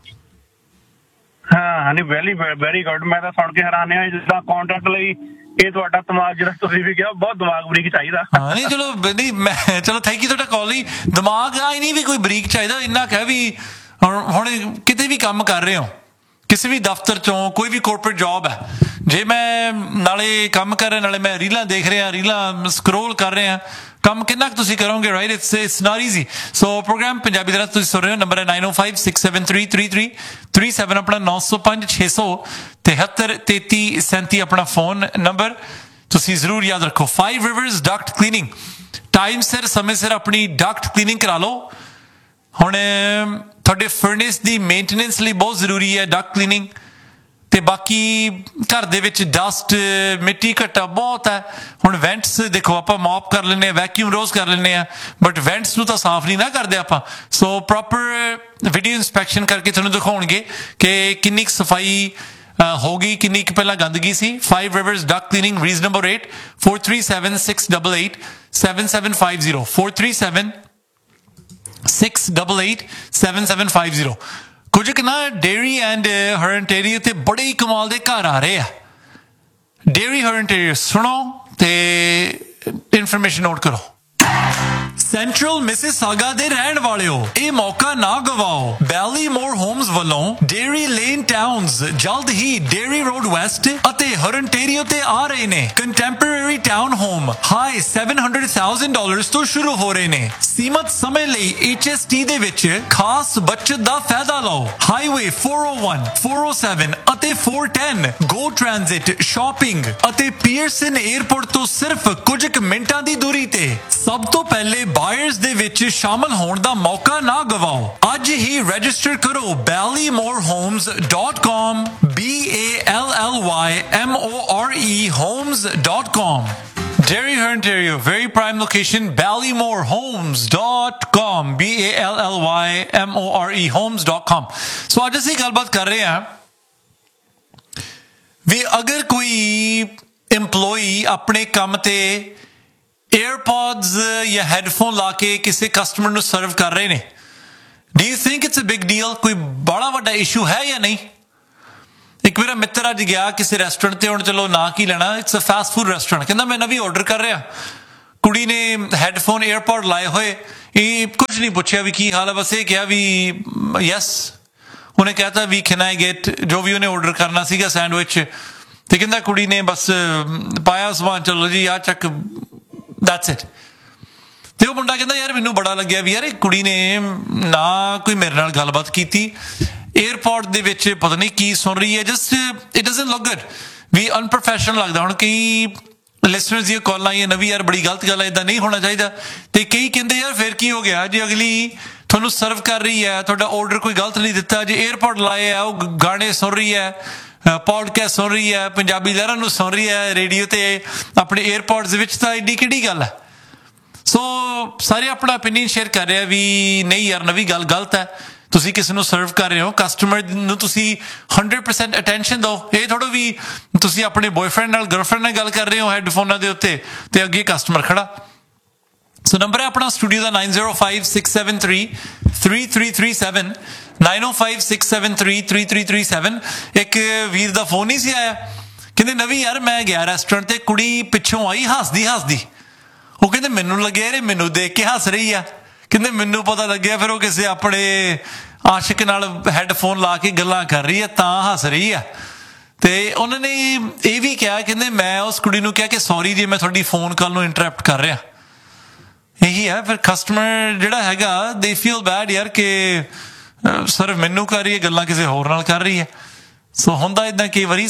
ਹਾਂ ਨਹੀਂ ਵੈਰੀ ਵੈਰੀ ਗੁੱਡ ਮੈਂ ਤਾਂ ਸੁਣ ਕੇ ਹੈਰਾਨ ਆ ਜਿੱਦਾਂ ਕੰਟਰੈਕਟ ਲਈ ਇਹ ਤੁਹਾਡਾ ਦਿਮਾਗ ਜਿਹੜਾ ਤੁਸੀਂ ਵੀ ਕਿਹਾ ਬਹੁਤ ਦਿਮਾਗ ਬਰੀਕ ਚਾਹੀਦਾ ਹਾਂ ਨਹੀਂ ਚਲੋ ਨਹੀਂ ਮੈਂ ਚਲੋ ਥੈਂਕ ਯੂ ਤੁਹਾਡਾ ਕਾਲ ਹੀ ਦਿਮਾਗ ਆ ਨਹੀਂ ਵੀ ਕੋਈ ਬਰੀਕ ਚਾਹੀਦਾ ਇੰਨਾ ਕਹਿ ਵੀ ਹੁਣ ਕਿਤੇ ਵੀ ਕੰਮ ਕਰ ਰਹੇ ਹੋ ਕਿਸੇ ਵੀ ਦਫ਼ਤਰ ਚੋਂ ਕੋਈ ਵੀ ਕਾਰਪੋਰੇਟ ਜੌਬ ਹੈ ਜੇ ਮੈਂ ਨਾਲੇ ਕੰਮ ਕਰ ਰਿਹਾ ਨਾਲੇ ਮੈਂ ਰੀਲਾਂ ਦੇਖ ਰਿਹਾ ਰੀਲਾਂ ਸਕਰੋਲ ਕਰ ਰਿਹਾ ਕੰਮ ਕਿੰਨਾ ਕੁ ਤੁਸੀਂ ਕਰੋਗੇ right it's it's not easy so programme Punjabi ਦਾ ਤੁਸੀਂ ਸੁਣ ਰਹੇ ਹੋ ਨੰਬਰ ਹੈ nine oh five six seven three three three three seven ਆਪਣਾ nine oh five six zero ਤਿਹੱਤਰ ਤੇਤੀ ਸੈਂਤੀ ਆਪਣਾ ਫੋਨ ਨੰਬਰ ਤੁਸੀਂ ਜ਼ਰੂਰ ਯਾਦ ਰੱਖੋ five reverse Duckett cleaning time ਸਿਰ ਸਮੇਂ ਸਿਰ ਆਪਣੀ ਡਕਟ ਕਲੀਨਿੰਗ ਕਰਾ ਲਓ ਹੁਣ ਤੁਹਾਡੇ ਫਰਨੇਸ ਦੀ ਮੇਨਟੇਨੈਂਸ ਲਈ ਬਹੁਤ ਜ਼ਰੂਰੀ ਹੈ ਡਕਟ ਕਲੀਨਿੰਗ ਤੇ ਬਾਕੀ ਘਰ ਦੇ ਵਿੱਚ ਡਸਟ ਮਿੱਟੀ ਘੱਟਾ ਬਹੁਤ ਹੈ ਹੁਣ ਵੈਂਟਸ ਦੇਖੋ ਆਪਾਂ ਮੌਪ ਕਰ ਲੈਂਦੇ ਹਾਂ ਵੈਕਿਊਮ ਰੋਜ਼ ਕਰ ਲੈਂਦੇ ਹਾਂ ਬਟ ਵੈਂਟਸ ਨੂੰ ਤਾਂ ਸਾਫ਼ ਨਹੀਂ ਨਾ ਕਰਦੇ ਆਪਾਂ ਸੋ ਪ੍ਰੋਪਰ ਵੀਡੀਓ ਇੰਸਪੈਕਸ਼ਨ ਕਰਕੇ ਤੁਹਾਨੂੰ ਦਿਖਾਉਣਗੇ ਕਿ ਕਿੰਨੀ ਕੁ ਸਫਾਈ ਹੋ ਗਈ ਕਿੰਨੀ ਕੁ ਪਹਿਲਾਂ ਗੰਦਗੀ ਸੀ five reverse Duckett cleaning reasonable rate four three seven six eight eight seven seven five zero four three seven six eight eight seven seven five zero ਕੁਝ ਕੁ ਨਾ ਡੇਅਰੀ ਐਂਡ ਹਰੰਟੇਰੀਓ ਤੇ ਬੜੇ ਹੀ ਕਮਾਲ ਦੇ ਘਰ ਆ ਰਹੇ ਆ ਡੇਅਰੀ ਹਰੰਟੇਰੀਓ ਸੁਣੋ ਤੇ ਇਨਫੋਰਮੇਸ਼ਨ ਨੋਟ ਕਰੋ ਸੈਂਟਰਲ ਮਿਸਿਸਾਗਾ ਦੇ ਰਹਿਣ ਵਾਲਿਓ ਇਹ ਮੌਕਾ ਨਾ ਗਵਾਓ ਬੈਲੀਮੋਰ ਹੋਮਸ ਵੱਲੋਂ ਡੇਅਰੀ ਲੇਨ ਟਾਊਨਸ ਜਲਦ ਹੀ ਡੇਅਰੀ ਰੋਡ ਵੈਸਟ ਅਤੇ ਹਰੰਟੇਰੀਓ ਤੇ ਆ ਰਹੇ ਨੇ contemporary town home high seven hundred thousand dollars ਤੋਂ ਸ਼ੁਰੂ ਹੋ ਰਹੇ ਨੇ ਸੀਮਤ ਸਮੇਂ ਲਈ H S T ਦੇ ਵਿੱਚ ਖਾਸ ਬਚਤ ਦਾ ਫਾਇਦਾ ਲਓ highway four oh one four oh seven ਅਤੇ four ten ਗੋ ਟ੍ਰਾਂਜ਼ਿਟ ਸ਼ਾਪਿੰਗ ਅਤੇ ਪੀਅਰਸਨ 에ਅਰਪੋਰਟ ਤੋਂ ਸਿਰਫ ਕੁਝ ਕੁ ਮਿੰਟਾਂ ਦੀ ਦੂਰੀ ਤੇ ਸਭ ਤੋਂ ਪਹਿਲੇ ਬਾਇਰਸ ਦੇ ਵਿੱਚ ਸ਼ਾਮਲ ਹੋਣ ਦਾ ਮੌਕਾ ਨਾ ਗਵਾਓ ਅੱਜ ਹੀ ਰਜਿਸਟਰ ਕਰੋ ਬੈਲੀਮੋਰ homes dot com B A L L Y M O R E homes dot com Derry, Ontario, very prime location, ballymore homes dot com B A L L Y M O R E homes dot com So ਅੱਜ ਅਸੀਂ ਗੱਲਬਾਤ ਕਰ ਰਹੇ ਹਾਂ ਵੀ ਅਗਰ ਕੋਈ EMPLOYEE ਆਪਣੇ ਕੰਮ ਤੇ ਏਅਰਪੋਡਸ ਜਾਂ ਹੈਡਫੋਨ ਲਾ ਕੇ ਕਿਸੇ ਕਸਟਮਰ ਨੂੰ ਸਰਵ ਕਰ ਰਹੇ ਨੇ do you think it's a big deal ਕੋਈ ਬੜਾ ਵੱਡਾ ਇਸ਼ੂ ਹੈ ਜਾਂ ਨਹੀਂ ਇਹ ਇੱਕ ਮੇਰਾ ਮਿੱਤਰ ਅੱਜ ਗਿਆ ਕਿਸੇ ਰੈਸਟੋਰੈਂਟ ਤੇ, ਹੁਣ ਚਲੋ ਨਾ ਕੀ ਲੈਣਾ, it's a fast food restaurant, ਕਹਿੰਦਾ ਮੈਂ ਨਵੀਂ ਆਰਡਰ ਕਰ ਰਿਹਾ, ਕੁੜੀ ਨੇ ਹੈਡਫੋਨ ਏਅਰਪੋਡ ਲਾਏ ਹੋਏ, ਇਹ ਕੁਝ ਨਹੀਂ ਪੁੱਛਿਆ ਵੀ ਕੀ ਹਾਲ ਹੈ, ਬਸ ਇਹ ਕਿਹਾ ਵੀ ਯੈਸ, ਉਹਨੇ ਕਹਿਤਾ ਵੀ ਕੈਨ ਆਈ ਗੈਟ, ਜੋ ਵੀ ਉਹਨੇ ਆਰਡਰ ਕਰਨਾ ਸੀਗਾ ਸੈਂਡਵਿਚ, ਤੇ ਕਹਿੰਦਾ ਕੁੜੀ ਨੇ ਬਸ ਪਾਇਆ ਸਮਾਨ, ਚਲੋ ਜੀ ਆ ਚੱਕ, ਦੈਟਸ ਇਟ। ਤੇ ਉਹ ਮੁੰਡਾ ਕਹਿੰਦਾ ਯਾਰ ਮੈਨੂੰ ਬੜਾ ਲੱਗਿਆ ਵੀ ਯਾਰ ਇਹ ਕੁੜੀ ਨੇ ਨਾ ਕੋਈ ਮੇਰੇ ਨਾਲ ਗੱਲਬਾਤ ਕੀਤੀ, ਏਅਰਪੋਰਟ ਦੇ ਵਿੱਚ ਪਤਾ ਨਹੀਂ ਕੀ ਸੁਣ ਰਹੀ ਹੈ, just it doesn't look good, ਵੀ ਅਨਪ੍ਰੋਫੈਸ਼ਨਲ ਲੱਗਦਾ। ਹੁਣ ਕਈ ਲਿਸਨਰਸ ਦੀਆਂ ਕਾਲਾਂ ਆਈਆਂ ਨਵੀਂ, ਯਾਰ ਬੜੀ ਗਲਤ ਗੱਲ ਹੈ, ਇੱਦਾਂ ਨਹੀਂ ਹੋਣਾ ਚਾਹੀਦਾ, ਤੇ ਕਈ ਕਹਿੰਦੇ ਯਾਰ ਫਿਰ ਕੀ ਹੋ ਗਿਆ ਜੇ ਅਗਲੀ ਤੁਹਾਨੂੰ ਸਰਵ ਕਰ ਰਹੀ ਹੈ, ਤੁਹਾਡਾ ਆਰਡਰ ਕੋਈ ਗਲਤ ਨਹੀਂ ਦਿੱਤਾ, ਜੇ ਏਅਰਪੋਰਟ ਲਾਏ ਆ, ਉਹ ਗਾਣੇ ਸੁਣ ਰਹੀ ਹੈ, ਪੋਡਕਾਸਟ ਸੁਣ ਰਹੀ ਹੈ, ਪੰਜਾਬੀ ਲਹਿਰਾਂ ਨੂੰ ਸੁਣ ਰਹੀ ਹੈ ਰੇਡੀਓ ਤੇ ਆਪਣੇ ਏਅਰਪੋਰਟਸ ਵਿੱਚ, ਤਾਂ ਐਡੀ ਕਿਹੜੀ ਗੱਲ ਹੈ। ਸੋ ਸਾਰੇ ਆਪਣਾ ਓਪੀਨੀਅਨ ਸ਼ੇਅਰ ਕਰ ਰਹੇ ਆ ਵੀ ਨਹੀਂ ਯਾਰ ਨਵੀਂ ਗੱਲ ਗਲਤ ਹੈ, ਤੁਸੀਂ ਕਿਸੇ ਨੂੰ ਸਰਵ ਕਰ ਰਹੇ ਹੋ, ਕਸਟਮਰ ਨੂੰ ਤੁਸੀਂ ਹੰਡਰਡ ਪਰਸੈਂਟ ਅਟੈਂਸ਼ਨ ਦਿਓ, ਇਹ ਥੋੜ੍ਹਾ ਵੀ ਤੁਸੀਂ ਆਪਣੇ ਬॉयਫ੍ਰੈਂਡ ਨਾਲ ਗਰਲਫ੍ਰੈਂਡ ਨਾਲ ਗੱਲ ਕਰ ਰਹੇ ਹੋ ਹੈਡਫੋਨਾਂ ਦੇ ਉੱਤੇ ਤੇ ਅੱਗੇ ਕਸਟਮਰ ਖੜਾ। ਸੋ ਨੰਬਰ ਹੈ ਆਪਣਾ ਸਟੂਡੀਓ ਦਾ nine zero five six seven three three three three seven, nine ਓ five six seven three three three three seven. ਇੱਕ ਵੀਰ ਦਾ ਫੋਨ ਹੀ ਸੀ ਆਇਆ, ਕਹਿੰਦੇ ਨਵੀਂ ਯਾਰ ਮੈਂ ਗਿਆ ਰੈਸਟੋਰੈਂਟ ਤੇ, ਕੁੜੀ ਪਿੱਛੋਂ ਆਈ ਹੱਸਦੀ ਹੱਸਦੀ, ਉਹ ਕਹਿੰਦੇ ਮੈਨੂੰ ਲੱਗਿਆ ਯਾਰ ਮੈਨੂੰ ਦੇਖ ਕੇ ਹੱਸ ਰਹੀ ਆ, ਕਹਿੰਦੇ ਮੈਨੂੰ ਪਤਾ ਲੱਗਿਆ ਫਿਰ ਉਹ ਕਿਸੇ ਆਪਣੇ ਆਸ਼ਿਕ ਨਾਲ ਹੈਡਫੋਨ ਲਾ ਕੇ ਗੱਲਾਂ ਕਰ ਰਹੀ ਹੈ ਤਾਂ ਹੱਸ ਰਹੀ ਆ। ਤੇ ਉਹਨਾਂ ਨੇ ਇਹ ਵੀ ਕਿਹਾ, ਕਹਿੰਦੇ ਮੈਂ ਉਸ ਕੁੜੀ ਨੂੰ ਕਿਹਾ ਕਿ ਸੌਰੀ ਜੇ ਮੈਂ ਤੁਹਾਡੀ ਫੋਨ ਕਾਲ ਨੂੰ ਇੰਟਰਪਟ ਕਰ ਰਿਹਾ। ਇਹੀ ਹੈ ਫਿਰ ਕਸਟਮਰ ਜਿਹੜਾ ਹੈਗਾ ਦੇ ਫੀਲ ਬੈਡ ਯਾਰ ਕਿ ਸਰ ਮੈਨੂੰ ਕਰ ਰਹੀ ਹੈ ਗੱਲਾਂ, ਕਿਸੇ ਹੋਰ ਨਾਲ ਕਰ ਰਹੀ ਹੈ। ਸੋ ਹੁੰਦਾ ਇੱਦਾਂ ਕਈ ਵਾਰੀ,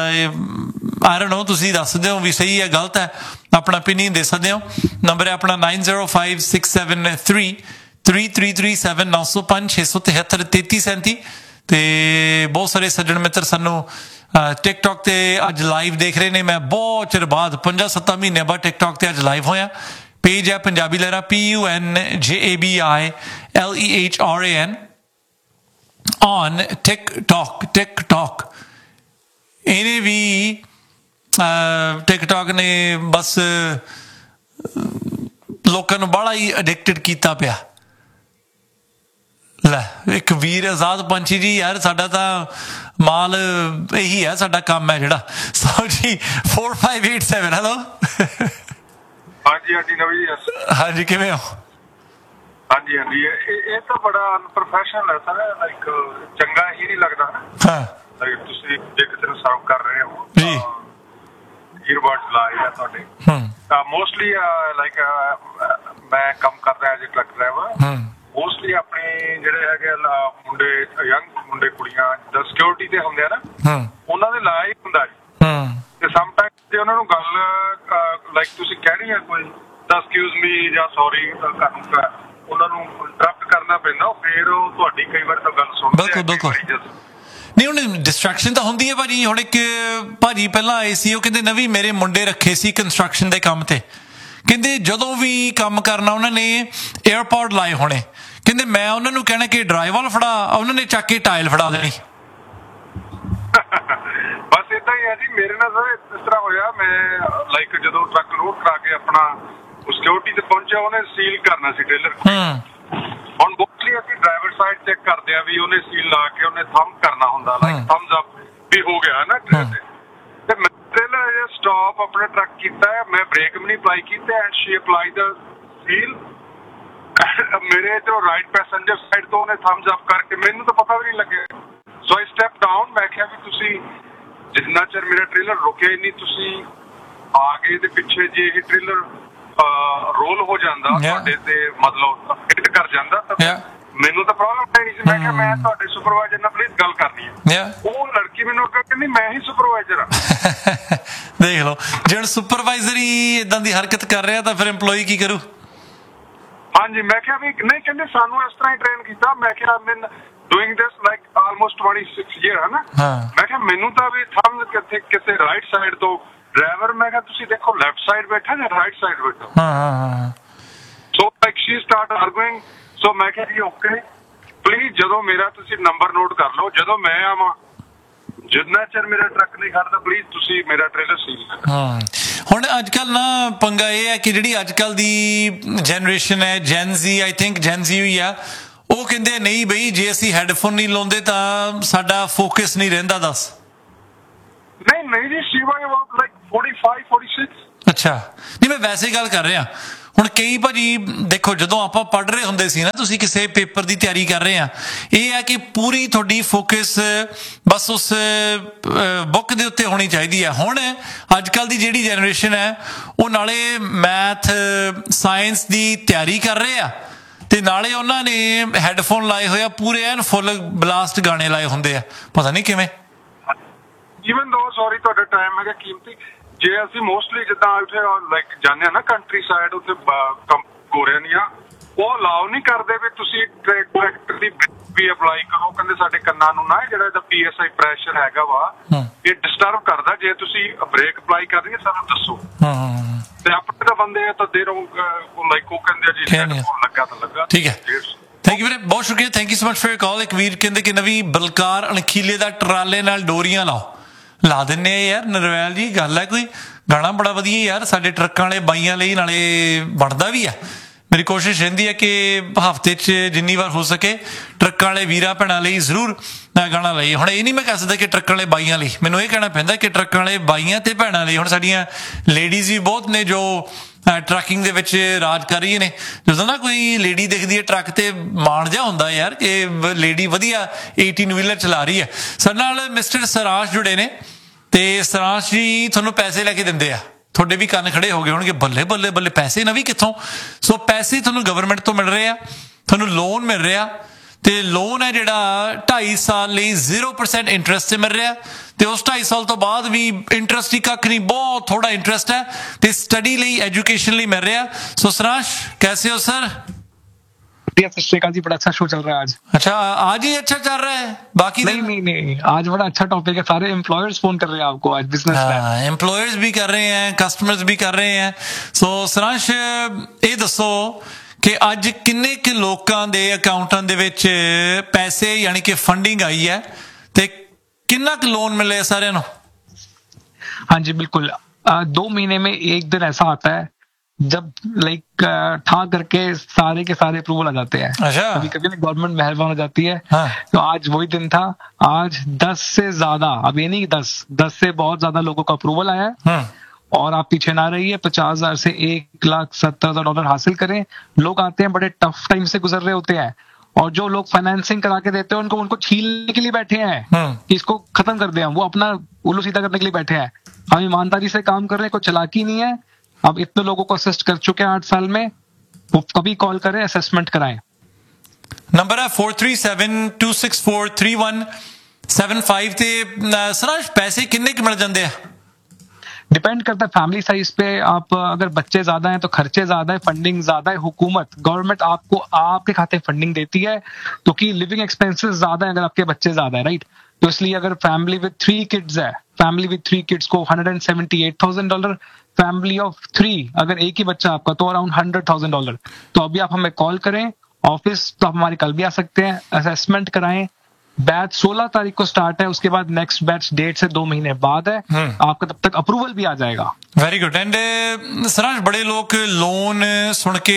ਆਈ ਡੋਨਟ ਨੋ, ਤੁਸੀਂ ਦੱਸ ਦਿਓ ਵੀ ਸਹੀ ਹੈ ਗਲਤ ਹੈ, ਆਪਣਾ ਓਪੀਨੀਅਨ ਦੇ ਸਕਦੇ ਹੋ। ਨੰਬਰ ਹੈ ਆਪਣਾ nine zero five six seven three three three three seven, ਨੌ ਸੌ ਪੰਜ ਛੇ ਸੌ ਤਿਹੱਤਰ ਤੇਤੀ ਸੈਂਤੀ। ਤੇ ਬਹੁਤ ਸਾਰੇ ਸੱਜਣ ਮਿੱਤਰ ਸਾਨੂੰ ਟਿਕਟੋਕ ਤੇ ਅੱਜ ਲਾਈਵ ਦੇਖ ਰਹੇ ਨੇ। ਮੈਂ ਬਹੁਤ ਚਿਰ ਬਾਅਦ ਪੰਜਾਂ ਸੱਤਾਂ ਮਹੀਨਿਆਂ ਬਾਅਦ ਟਿਕਟੋਕ ਤੇ ਅੱਜ ਲਾਈਵ ਹੋਇਆ। ਪੇਜ ਹੈ ਪੰਜਾਬੀ ਲਹਿਰਾ, ਪੀ ਯੂ ਐਨ ਜੇ A B I L E H R A N on TikTok, TikTok ਇਹਨੇ ਵੀ TikTok ਨੇ ਬਸ ਲੋਕਾਂ ਨੂੰ ਬੜਾ ਹੀ ਐਡਿਕਟਡ ਕੀਤਾ ਪਿਆ। ਲੈ ਇੱਕ ਵੀਰ ਆਜ਼ਾਦ ਪੰਛੀ ਜੀ, ਯਾਰ ਸਾਡਾ ਤਾਂ ਮਾਲ ਇਹੀ ਹੈ, ਸਾਡਾ ਕੰਮ ਹੈ ਜਿਹੜਾ। ਸੋ ਜੀ four five eight seven, hello. ਹਾਂਜੀ ਹਾਂਜੀ ਨਵੀਂ, ਹਾਂਜੀ ਕਿਵੇਂ ਹੋ? ਹਾਂਜੀ ਹਾਂਜੀ ਇਹ ਤਾਂ ਬੜਾ ਅਨਪ੍ਰੋਫੈਸ਼ਨਲ ਹੈ ਸਰ, ਲਾਈਕ ਚੰਗਾ ਹੀ ਨਹੀਂ ਲੱਗਦਾ ਨਾ। ਹਾਂ ਲਾਈਕ ਤੁਸੀਂ ਜੇ ਕਿਸੇ ਨੂੰ ਸਰਵ ਕਰ ਰਹੇ ਹੋ ਜੀ, ਈਅਰਬਡਸ ਲਾਏ ਆ ਤੁਹਾਡੇ, ਤਾਂ ਮੋਸਟਲੀ ਲਾਈਕ ਮੈਂ ਕੰਮ ਕਰਦਾ as a truck driver, mostly ਆਪਣੇ ਜਿਹੜੇ ਹੈਗੇ ਮੁੰਡੇ ਯੰਗ ਮੁੰਡੇ ਕੁੜੀਆਂ ਜਿੱਦਾਂ ਸਿਕਿਉਰਿਟੀ ਤੇ ਹੁੰਦੇ ਆ ਨਾ, ਉਹਨਾਂ ਦੇ ਲਾਇਆ ਹੀ ਹੁੰਦਾ ਜੀ। ਤੇ ਸਮਟਾਈਮ ਜੇ ਉਹਨਾਂ ਨੂੰ ਗੱਲ ਲਾਈਕ ਤੁਸੀਂ ਕਹਿਣੀ ਹੈ ਕੋਈ ਤਾਂ ਐਕਸਕਿਊਜ਼ ਮੀ ਜਾਂ ਸੌਰੀ ਕਰਨ, ਉਹਨਾਂ ਨੂੰ ਇੰਟਰਪਟ ਕਰਨਾ ਪੈਂਦਾ, ਫਿਰ ਉਹ ਤੁਹਾਡੀ ਕਈ ਵਾਰ ਤਾਂ ਗੱਲ ਸੁਣਦੇ। ਬਿਲਕੁਲ ਬਿਲਕੁਲ ਨਹੀਂ, ਹੁਣ ਡਿਸਟਰੈਕਸ਼ਨ ਤਾਂ ਹੁੰਦੀ ਹੈ ਭਾਜੀ। ਹੁਣ ਇੱਕ ਭਾਜੀ ਪਹਿਲਾਂ ਆਏ ਸੀ, ਉਹ ਕਹਿੰਦੇ ਨਵੀਂ ਮੇਰੇ ਮੁੰਡੇ ਰੱਖੇ ਸੀ ਕੰਸਟਰਕਸ਼ਨ ਦੇ ਕੰਮ ਤੇ, ਕਹਿੰਦੇ ਜਦੋਂ ਵੀ ਕੰਮ ਕਰਨਾ ਉਹਨਾਂ ਨੇ ਏਅਰਪੋਰਟ ਲਾਏ ਹੋਣੇ, ਕਹਿੰਦੇ ਮੈਂ ਉਹਨਾਂ ਨੂੰ ਕਹਿਣਾ ਕਿ ਡਰਾਈਵਰ ਫੜਾ, ਉਹਨਾਂ ਨੇ ਚੱਕ ਕੇ ਟਾਇਲ ਫੜਾ ਦੇਣੀ। ਬਸ ਏਦਾਂ ਹੀ ਹੈ ਜੀ ਮੇਰੇ ਨਾਲ ਸਰ, ਇਸ ਤਰ੍ਹਾਂ ਹੋਇਆ। ਮੈਂ ਲਾਈਕ ਜਦੋਂ ਟਰੱਕ ਲੋਡ ਕਰਾ ਕੇ ਆਪਣਾ ਸਿਕਿਉਰਿਟੀ ਤੇ ਪਹੁੰਚਿਆ, ਉਹਨੇ ਸੀਲ ਕਰਨਾ ਸੀ ਟ੍ਰੇਲਰ। ਹੁਣ ਮੋਸਟਲੀ ਅਸੀਂ ਡਰਾਈਵਰ ਸਾਈਡ ਚੈੱਕ ਕਰਦੇ ਆ ਵੀ ਉਹਨੇ ਸੀਲ ਲਾ ਕੇ ਉਹਨੇ ਥੰਬ ਕਰਨਾ ਹੁੰਦਾ, ਲਾਈਕ ਥੰਬਸ ਅਪ ਵੀ ਹੋ ਗਿਆ ਨਾ ਟ੍ਰੇਲਰ ਤੇ। ਮੈਂ ਟ੍ਰੇਲਰ ਸਟਾਪ ਆਪਣਾ ਟਰੱਕ ਕੀਤਾ, ਮੈਂ ਬ੍ਰੇਕ ਵੀ ਨਹੀਂ ਅਪਲਾਈ ਕੀਤਾ ਐਂਡ ਸ਼ੀ ਅਪਲਾਈ ਦਾ ਸੀਲ। ਮੇਰੇ ਜੋ ਰਾਈਟ ਪੈਸੇਂਜਰ ਸਾਈਡ ਤੋਂ ਉਹਨੇ ਥੰਬਸ ਅਪ ਕਰਕੇ, ਮੈਨੂੰ ਤਾਂ ਪਤਾ ਵੀ ਨਹੀਂ ਲੱਗਿਆ। ਸੋ ਆਈ ਸਟੈਪ ਡਾਊਨ, ਮੈਂ ਕਿਹਾ ਵੀ ਤੁਸੀਂ ਜਿੰਨਾ ਚਿਰ ਮੇਰਾ ਟ੍ਰੇਲਰ ਰੁਕਿਆ ਨਹੀਂ, ਤੁਸੀਂ ਆ ਗਏ ਦੇ ਪਿੱਛੇ ਜੇ ਇਹ ਟ੍ਰੇਲਰ ਰੋਲ ਹੋ ਜਾਂਦਾ ਤੁਹਾਡੇ ਤੇ, ਮਤਲਬ ਹਿੱਟ ਕਰ ਜਾਂਦਾ, ਤਾਂ ਮੈਨੂੰ ਤਾਂ ਪ੍ਰੋਬਲਮ ਨਹੀਂ ਸੀ। ਮੈਂ ਕਿਹਾ ਮੈਂ ਤੁਹਾਡੇ ਸੁਪਰਵਾਈਜ਼ਰ ਨਾਲ ਪਲੀਜ਼ ਗੱਲ ਕਰਨੀ ਹੈ। ਉਹ ਲੜਕੀ ਮੈਨੂੰ ਕਹਿੰਦੀ ਮੈਂ ਹੀ ਸੁਪਰਵਾਈਜ਼ਰ ਹਾਂ। ਦੇਖ ਲਓ, ਜਿਹੜਾ ਸੁਪਰਵਾਈਜ਼ਰ ਹੀ ਏਦਾਂ ਦੀ ਹਰਕਤ ਕਰ ਰਿਹਾ ਤਾਂ ਫਿਰ EMPLOYEE ਕੀ ਕਰੂ? ਹਾਂਜੀ ਮੈਂ ਕਿਹਾ ਵੀ ਨਹੀਂ, ਕਹਿੰਦੇ ਸਾਨੂੰ ਇਸ ਤਰ੍ਹਾਂ ਹੀ ਟ੍ਰੇਨ ਕੀਤਾ। ਮੈਂ ਕਿਹਾ ਮੈਂ doing this like almost twenty six year ਹੈ ਨਾ। ਮੈਂ ਕਿਹਾ ਮੈਨੂੰ ਤਾਂ ਵੀ ਥੰਬ ਕਿੱਥੇ ਕਿਸੇ ਰਾਈਟ ਸਾਈਡ ਤੋਂ ਡਰਾਈਵਰ, ਮੈਂ ਕਿਹਾ ਤੁਸੀਂ ਦੇਖੋ ਲੈਫਟ ਸਾਈਡ ਬੈਠਾ ਜਾਂ ਰਾਈਟ ਸਾਈਡ ਬੈਠਾ। So like Shri start ਆਰਗੂਇੰਗ। ਸੋ ਮੈਂ ਕਿਹਾ ਜੀ ਓਕੇ ਪਲੀਜ਼, ਜਦੋਂ ਮੇਰਾ ਤੁਸੀਂ ਨੰਬਰ ਨੋਟ ਕਰ ਲਓ, ਜਦੋਂ ਮੈਂ ਆਵਾਂ, ਜਿੰਨਾ ਚਿਰ ਮੇਰਾ ਟਰੱਕ ਨਹੀਂ ਖੜਦਾ ਪਲੀਜ਼ ਤੁਸੀਂ ਮੇਰਾ ਟ੍ਰੇਲਰ ਸੀਲ ਕਰੋ। ਹੁਣ ਅੱਜ ਕੱਲ੍ਹ ਨਾ ਪੰਗਾ ਇਹ ਹੈ ਕਿ ਜਿਹੜੀ ਅੱਜ ਕੱਲ੍ਹ ਦੀ ਜਨਰੇਸ਼ਨ ਹੈ, ਜੈਨ ਜ਼ੀ, ਆਈ ਥਿੰਕ ਜੈਨ ਜ਼ੀ ਹੋਈ ਆ, ਉਹ ਕਹਿੰਦੇ ਨਹੀਂ ਬਈ ਜੇ ਅਸੀਂ ਹੈਡਫੋਨ ਨਹੀਂ ਲਾਉਂਦੇ ਤਾਂ ਸਾਡਾ ਫੋਕਸ ਨਹੀਂ ਰਹਿੰਦਾ। ਦੱਸ ਨਹੀਂ ਜੀ, she was about like forty-five, forty-six. ਅੱਛਾ, ਨਹੀਂ ਮੈਂ ਵੈਸੇ ਗੱਲ ਕਰ ਰਿਹਾ। ਹੁਣ ਕਈ ਭਾਜੀ ਦੇਖੋ, ਜਦੋਂ ਆਪਾਂ ਪੜ੍ਹ ਰਹੇ ਹੁੰਦੇ ਸੀ ਨਾ, ਤੁਸੀਂ ਕਿਸੇ ਪੇਪਰ ਦੀ ਤਿਆਰੀ ਕਰ ਰਹੇ ਆ, ਇਹ ਹੈ ਕਿ ਪੂਰੀ ਤੁਹਾਡੀ ਫੋਕਸ ਬਸ ਉਸ ਬੁੱਕ ਦੇ ਉੱਤੇ ਹੋਣੀ ਚਾਹੀਦੀ ਹੈ। ਹੁਣ ਅੱਜ ਕੱਲ੍ਹ ਦੀ ਜਿਹੜੀ ਜਨਰੇਸ਼ਨ ਹੈ ਉਹ ਨਾਲੇ ਮੈਥ ਸਾਇੰਸ ਦੀ ਤਿਆਰੀ ਕਰ ਰਹੇ ਆ ਤੇ ਨਾਲੇ ਉਹਨਾਂ ਨੇ ਹੈੱਡਫੋਨ ਲਾਏ ਹੋਏ ਆ, ਪੂਰੇ ਐਨ ਫੁੱਲ ਬਲਾਸਟ ਗਾਣੇ ਲਾਏ ਹੁੰਦੇ ਆ, ਪਤਾ ਨਹੀਂ ਕਿਵੇਂ। ਈਵਨ ਦੋ ਸੌਰੀ ਤੁਹਾਡਾ ਟਾਈਮ ਹੈਗਾ ਕੀਮਤੀ, ਜੇ ਅਸੀਂ ਮੋਸਟਲੀ ਜਿੱਦਾਂ ਉੱਥੇ ਲਾਈਕ ਜਾਂਦੇ ਆ ਨਾ ਕੰਟਰੀ ਸਾਈਡ, ਉੱਥੇ ਗੋਰਿਆਂ ਦੀਆਂ ਉਹ ਅਲਾਓ ਨਹੀਂ ਕਰਦੇ ਵੀ ਤੁਸੀਂ ਟਰੈਕਟਰ ਦੀ ਵੀ ਅਪਲਾਈ ਕਰੋ। ਕਹਿੰਦੇ ਸਾਡੇ ਕੰਨਾਂ ਨੂੰ ਨਾ ਜਿਹੜਾ ਇਹਦਾ ਪੀ ਐਸ ਆਈ ਪ੍ਰੈਸ਼ਰ ਹੈਗਾ ਵਾ ਇਹ ਡਿਸਟਰਬ ਕਰਦਾ, ਜੇ ਤੁਸੀਂ ਬ੍ਰੇਕ ਅਪਲਾਈ ਕਰਨੀ ਸਾਨੂੰ ਦੱਸੋ। ਤੇ ਆਪਣੇ ਤਾਂ ਬੰਦੇ ਆ ਤਾਂ ਦੇਰ ਲਾਈਕ ਉਹ ਕਹਿੰਦੇ ਜੀ ਲੱਗਾ ਤਾਂ ਲੱਗਾ। ਠੀਕ ਹੈ, ਥੈਂਕ ਯੂ ਵੀਰੇ, ਬਹੁਤ ਸ਼ੁਕਰੀਆ, thank you so much for ਕਾਲ। ਇੱਕ ਵੀਰ ਕਹਿੰਦੇ ਕਿ ਨਵੀਂ ਬਲਕਾਰ ਅਣਖੀਲੇ ਦਾ ਟਰਾਲੇ ਨਾਲ ਡੋਰੀਆਂ ਲਾਓ, ਲਾ ਦਿੰਨੇ ਆ ਯਾਰ। ਨਰਵੈਲ ਜੀ ਗੱਲ ਹੈ ਕੋਈ, ਗਾਣਾ ਬੜਾ ਵਧੀਆ ਯਾਰ, ਸਾਡੇ ਟਰੱਕਾਂ ਵਾਲੇ ਬਾਈਆਂ ਲਈ ਨਾਲੇ ਬਣਦਾ ਵੀ ਆ। ਮੇਰੀ ਕੋਸ਼ਿਸ਼ ਰਹਿੰਦੀ ਹੈ ਕਿ ਹਫ਼ਤੇ 'ਚ ਜਿੰਨੀ ਵਾਰ ਹੋ ਸਕੇ ਟਰੱਕਾਂ ਵਾਲੇ ਵੀਰਾਂ ਭੈਣਾਂ ਲਈ ਜ਼ਰੂਰ ਗਾਣਾ ਲਈ। ਹੁਣ ਇਹ ਨਹੀਂ ਮੈਂ ਕਹਿ ਸਕਦਾ ਕਿ ਟਰੱਕਾਂ ਵਾਲੇ ਬਾਈਆਂ ਲਈ, ਮੈਨੂੰ ਇਹ ਕਹਿਣਾ ਪੈਂਦਾ ਕਿ ਟਰੱਕਾਂ ਵਾਲੇ ਬਾਈਆਂ ਤੇ ਭੈਣਾਂ ਲਈ। ਹੁਣ ਸਾਡੀਆਂ ਲੇਡੀਜ਼ ਵੀ ਬਹੁਤ ਨੇ ਜੋ ਟਰੱਕਿੰਗ ਦੇ ਵਿੱਚ ਰਾਜ ਕਰ ਰਹੀਆਂ ਨੇ। ਜਦੋਂ ਨਾ ਕੋਈ ਲੇਡੀ ਦਿਖਦੀ ਹੈ ਟਰੱਕ ਤੇ, ਮਾਣ ਜਿਹਾ ਹੁੰਦਾ ਯਾਰ ਕਿ ਲੇਡੀ ਵਧੀਆ ਏਟੀਨ ਵੀਲਰ ਚਲਾ ਰਹੀ ਹੈ। ਸਾਡੇ ਨਾਲ ਮਿਸਟਰ ਸਰਾਸ਼ ਜੁੜੇ ਨੇ ਤੇ ਸਰਾਸ਼ ਜੀ ਤੁਹਾਨੂੰ ਪੈਸੇ ਲੈ ਕੇ ਦਿੰਦੇ ਆ, ਤੁਹਾਡੇ ਵੀ ਕੰਨ ਖੜੇ ਹੋ ਗਏ ਹੋਣਗੇ, ਬੱਲੇ ਬੱਲੇ ਬੱਲੇ ਪੈਸੇ ਨਾ ਵੀ ਕਿੱਥੋਂ। ਸੋ ਪੈਸੇ ਤੁਹਾਨੂੰ ਗਵਰਨਮੈਂਟ ਤੋਂ ਮਿਲ ਰਹੇ ਆ, ਤੁਹਾਨੂੰ ਲੋਨ ਮਿਲ ਰਿਹਾ ਤੇ ਲੋਨ ਹੈ ਜਿਹੜਾ ਢਾਈ ਸਾਲ ਲਈ ਜ਼ੀਰੋ ਪਰਸੈਂਟ ਇੰਟਰਸਟ ਤੇ ਮਿਲ ਰਿਹਾ ਤੇ ਉਸ ਢਾਈ ਸਾਲ ਤੋਂ ਬਾਅਦ ਵੀ ਇੰਟਰਸਟ ਹੀ ਕੱਖ ਨਹੀਂ, ਬਹੁਤ ਥੋੜਾ ਇੰਟਰਸਟ ਹੈ ਤੇ ਸਟੱਡੀ ਲਈ एजुकेशन ਲਈ मिल रहा। सो सराश कैसे हो सर? श्रीकांत जी, बड़ा अच्छा शो चल रहा है आज। अच्छा, आज ही अच्छा चल रहा है, बाकी नहीं नहीं नहीं आज बड़ा अच्छा टॉपिक है, सारे एम्प्लॉयर्स फोन कर रहे हैं आपको आज, बिजनेस में एम्प्लॉयर्स भी कर रहे हैं, कस्टमर्स भी कर रहे हैं। सो सराश ਇਹ ਦੱਸੋ ਕਿ ਅੱਜ ਕਿੰਨੇ ਕੁ ਲੋਕਾਂ ਦੇ ਅਕਾਊਂਟਾਂ ਦੇ ਵਿੱਚ ਪੈਸੇ ਯਾਨੀ ਕਿ ਫੰਡਿੰਗ ਆਈ ਹੈ ਤੇ ਕਿੰਨਾ ਕੁ ਲੋਨ ਮਿਲੇ सारे ਨੂੰ? हाँ जी बिल्कुल, दो महीने में एक दिन ऐसा आता है जब लाइक ठा करके सारे के सारे अप्रूवल आ जाते हैं। कभी कभी ना गवर्नमेंट मेहरबान हो जाती है। हाँ। तो आज वही दिन था, आज दस से ज्यादा, अब ये नहीं दस दस से बहुत ज्यादा लोगों का अप्रूवल आया है। हाँ। और आप पीछे ना रहिए, पचास हजार से एक लाख सत्तर हजार डॉलर हासिल करें। लोग आते हैं बड़े टफ टाइम से गुजर रहे होते हैं और जो लोग फाइनेंसिंग करा के देते हैं उनको उनको छीलने के लिए बैठे हैं। हाँ। कि इसको खत्म कर दें, वो अपना उल्लू सीधा करने के लिए बैठे हैं। हम ईमानदारी से काम कर रहे हैं, कोई चालाकी नहीं है। अब इतने लोगों को असिस्ट कर चुके हैं आठ साल में, वो कभी कॉल करें, असेसमेंट कराएं। नंबर है four three seven to six four three one seven five ते सराज पैसे किन्ने के मिल जाते हैं? डिपेंड करता है फैमिली साइज पे। आप अगर बच्चे ज्यादा हैं तो खर्चे ज्यादा है, फंडिंग ज्यादा है। हुकूमत गवर्नमेंट आपको आपके खाते फंडिंग देती है क्योंकि लिविंग एक्सपेंसेस ज्यादा है अगर आपके बच्चे ज्यादा है, राइट। तो इसलिए अगर फैमिली विद थ्री किड्स है, फैमिली विद थ्री किड्स को hundred and seventy eight thousand dollar, family of three अगर एक ही बच्चा आपका तो अराउंड हंड्रेड थाउजेंड डॉलर। तो अभी आप हमें कॉल करें, ऑफिस तो आप हमारे कल भी आ सकते हैं, असेसमेंट कराएं। बैच सोलह तारीख को स्टार्ट है, उसके बाद नेक्स्ट बैच डेट से दो महीने बाद है। आपका तब तक अप्रूवल भी आ जाएगा। Very good. एंड सराज बड़े लोग लोन सुन के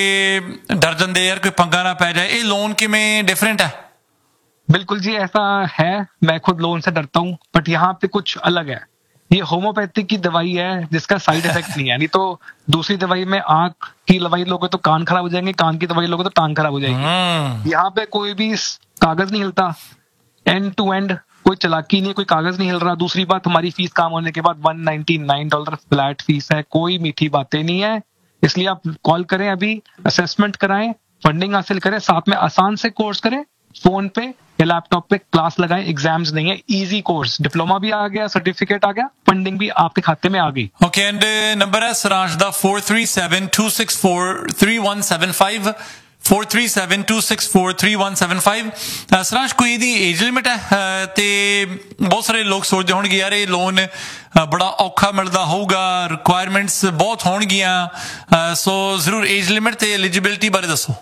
डर जाते यार कोई पंगा ना पै जाए, ये लोन किमें डिफरेंट है? बिल्कुल जी ऐसा है, मैं खुद लोन से डरता हूँ, बट यहाँ पे कुछ अलग है। ये होम्योपैथिक की दवाई है जिसका साइड इफेक्ट नहीं है। नहीं तो दूसरी दवाई में आंख की दवाई लोगे तो कान खराब हो जाएंगे, कान की दवाई लोगे तो टांग खराब हो जाएगी। यहाँ पे कोई भी कागज नहीं हिलता, एंड टू एंड कोई चालाकी नहीं, कोई कागज नहीं हिल रहा। दूसरी बात, हमारी फीस काम होने के बाद one ninety nine dollar flat fees है, कोई मीठी बातें नहीं है। इसलिए आप कॉल करें, अभी असेसमेंट कराएं, फंडिंग हासिल करें, साथ में आसान से कोर्स करें, फोन पे या लैपटॉप पे क्लास लगाएं। एग्जाम्स नहीं है, इजी कोर्स, डिप्लोमा भी आ गया, सर्टिफिकेट आ गया, फंडिंग भी आपके खाते में आ गई। ओके। एंड नंबर है सराज दा four three seven to six four three one seven five four three seven to six four three one seven five. Seraj कोई ਇਹਦੀ ਏਜ ਲਿਮਿਟ ਹੈ ਤੇ ਬਹੁਤ ਸਾਰੇ ਲੋਕ ਸੋਚਦੇ ਹੋਣਗੇ ਯਾਰ ਇਹ ਲੋਨ ਬੜਾ ਔਖਾ ਮਿਲਦਾ ਹੋਊਗਾ, ਰਿਕੁਆਇਰਮੈਂਟਸ ਬਹੁਤ ਹੋਣਗੀਆਂ, ਸੋ ਜ਼ਰੂਰ ਏਜ ਲਿਮਿਟ ਤੇ ਐਲੀਜੀਬਿਲਿਟੀ ਬਾਰੇ ਦੱਸੋ।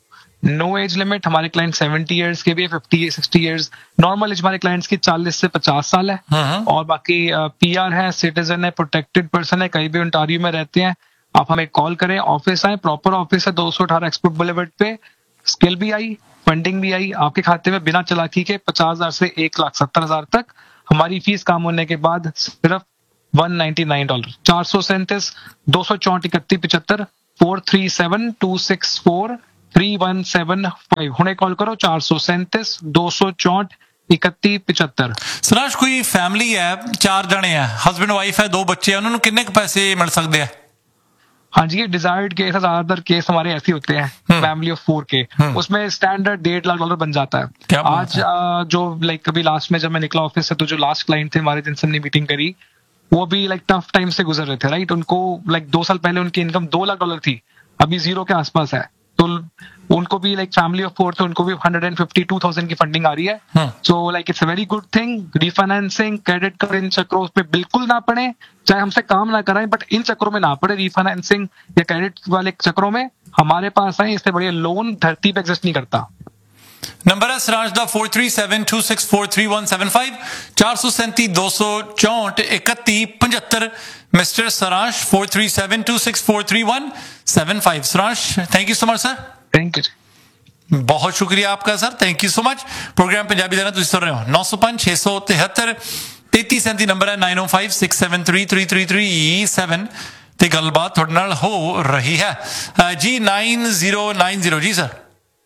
नो एज लिमिट, हमारे क्लाइंट सेवेंटी इयर्स के भी है, fifty sixty years. Normal as हमारे क्लाइंट्स की चालीस से पचास साल है। और बाकी पीआर है, सिटीजन है, प्रोटेक्टेड पर्सन है, कहीं भी ओंटारियो में रहते हैं। आप हमें कॉल करें, ऑफिस आए, प्रॉपर ऑफिस है दो सौ अठारह एक्सपोर्ट बुलेवर्ड पे। स्किल भी आई, फंडिंग भी आई आपके खाते में बिना चालाकी के, पचास हजार से एक लाख सत्तर हजार तक। हमारी फीस काम होने के बाद सिर्फ वन नाइनटी नाइन डॉलर चार सौ सैंतीस दो सौ चौंठ इकतीस पिछहत्तर four three seven to six four three one seven five हुणे कॉल करो चार सौ सैंतीस दो सौ चौंठ इकतीस पिछहत्तर। सराज कोई फैमिली है चार जने है हस्बैंड वाइफ है दो बच्चे हैं उन्होंने कितने पैसे मिल सकते हैं? हाँ जी ये डिजायर्ड केस है ज्यादातर केस हमारे ऐसे होते हैं फैमिली ऑफ फोर के उसमें स्टैंडर्ड डेढ़ लाख डॉलर बन जाता है। आज आ, जो लाइक कभी लास्ट में जब मैं निकला ऑफिस से तो जो लास्ट क्लाइंट थे हमारे जिनसे हमने मीटिंग करी वो भी लाइक टफ टाइम से गुजर रहे थे राइट। उनको लाइक दो साल पहले उनकी इनकम दो लाख डॉलर थी अभी जीरो के आसपास है तो उनको भी लाइक फैमिली ऑफ फोर थे उनको भी hundred and fifty two thousand की फंडिंग आ रही है। So like it's a very good thing. Refinancing credit card इन चक्रों पे बिल्कुल ना पड़े चाहे हमसे काम ना कराएं बट इन चक्रों में ना पड़े रिफाइनेंसिंग या क्रेडिट वाले चक्रों में हमारे पास आए इससे बढ़िया लोन धरती पे एग्जिस्ट नहीं करता। नंबर है सराज दा four three seven to six four three one seven five चार सौ सैंती दो सौ चौंठ इकतीस पचहत्तर mister Seraj four three seven to six four three one seven five. Seraj thank you so much sir. Thank you बहुत शुक्रिया आपका sir thank you so much. Programme Punjabi देना तुम सुन रहे हो नौ सौ पांच छे सौ तिहत्तर तेती सैंती नंबर है नाइन ओ five six seven three three three three seven ते गलबात थोड़े नाल हो रही है जी नाइन जीरो नाइन जीरो जी सर।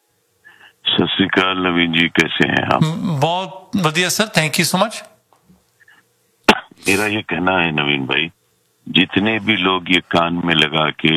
सत श्री अकाल नवीन जी कैसे हैं आप? बहुत बढ़िया sir thank you so much. मेरा ये कहना है नवीन भाई जितने भी लोग ये कान में लगा के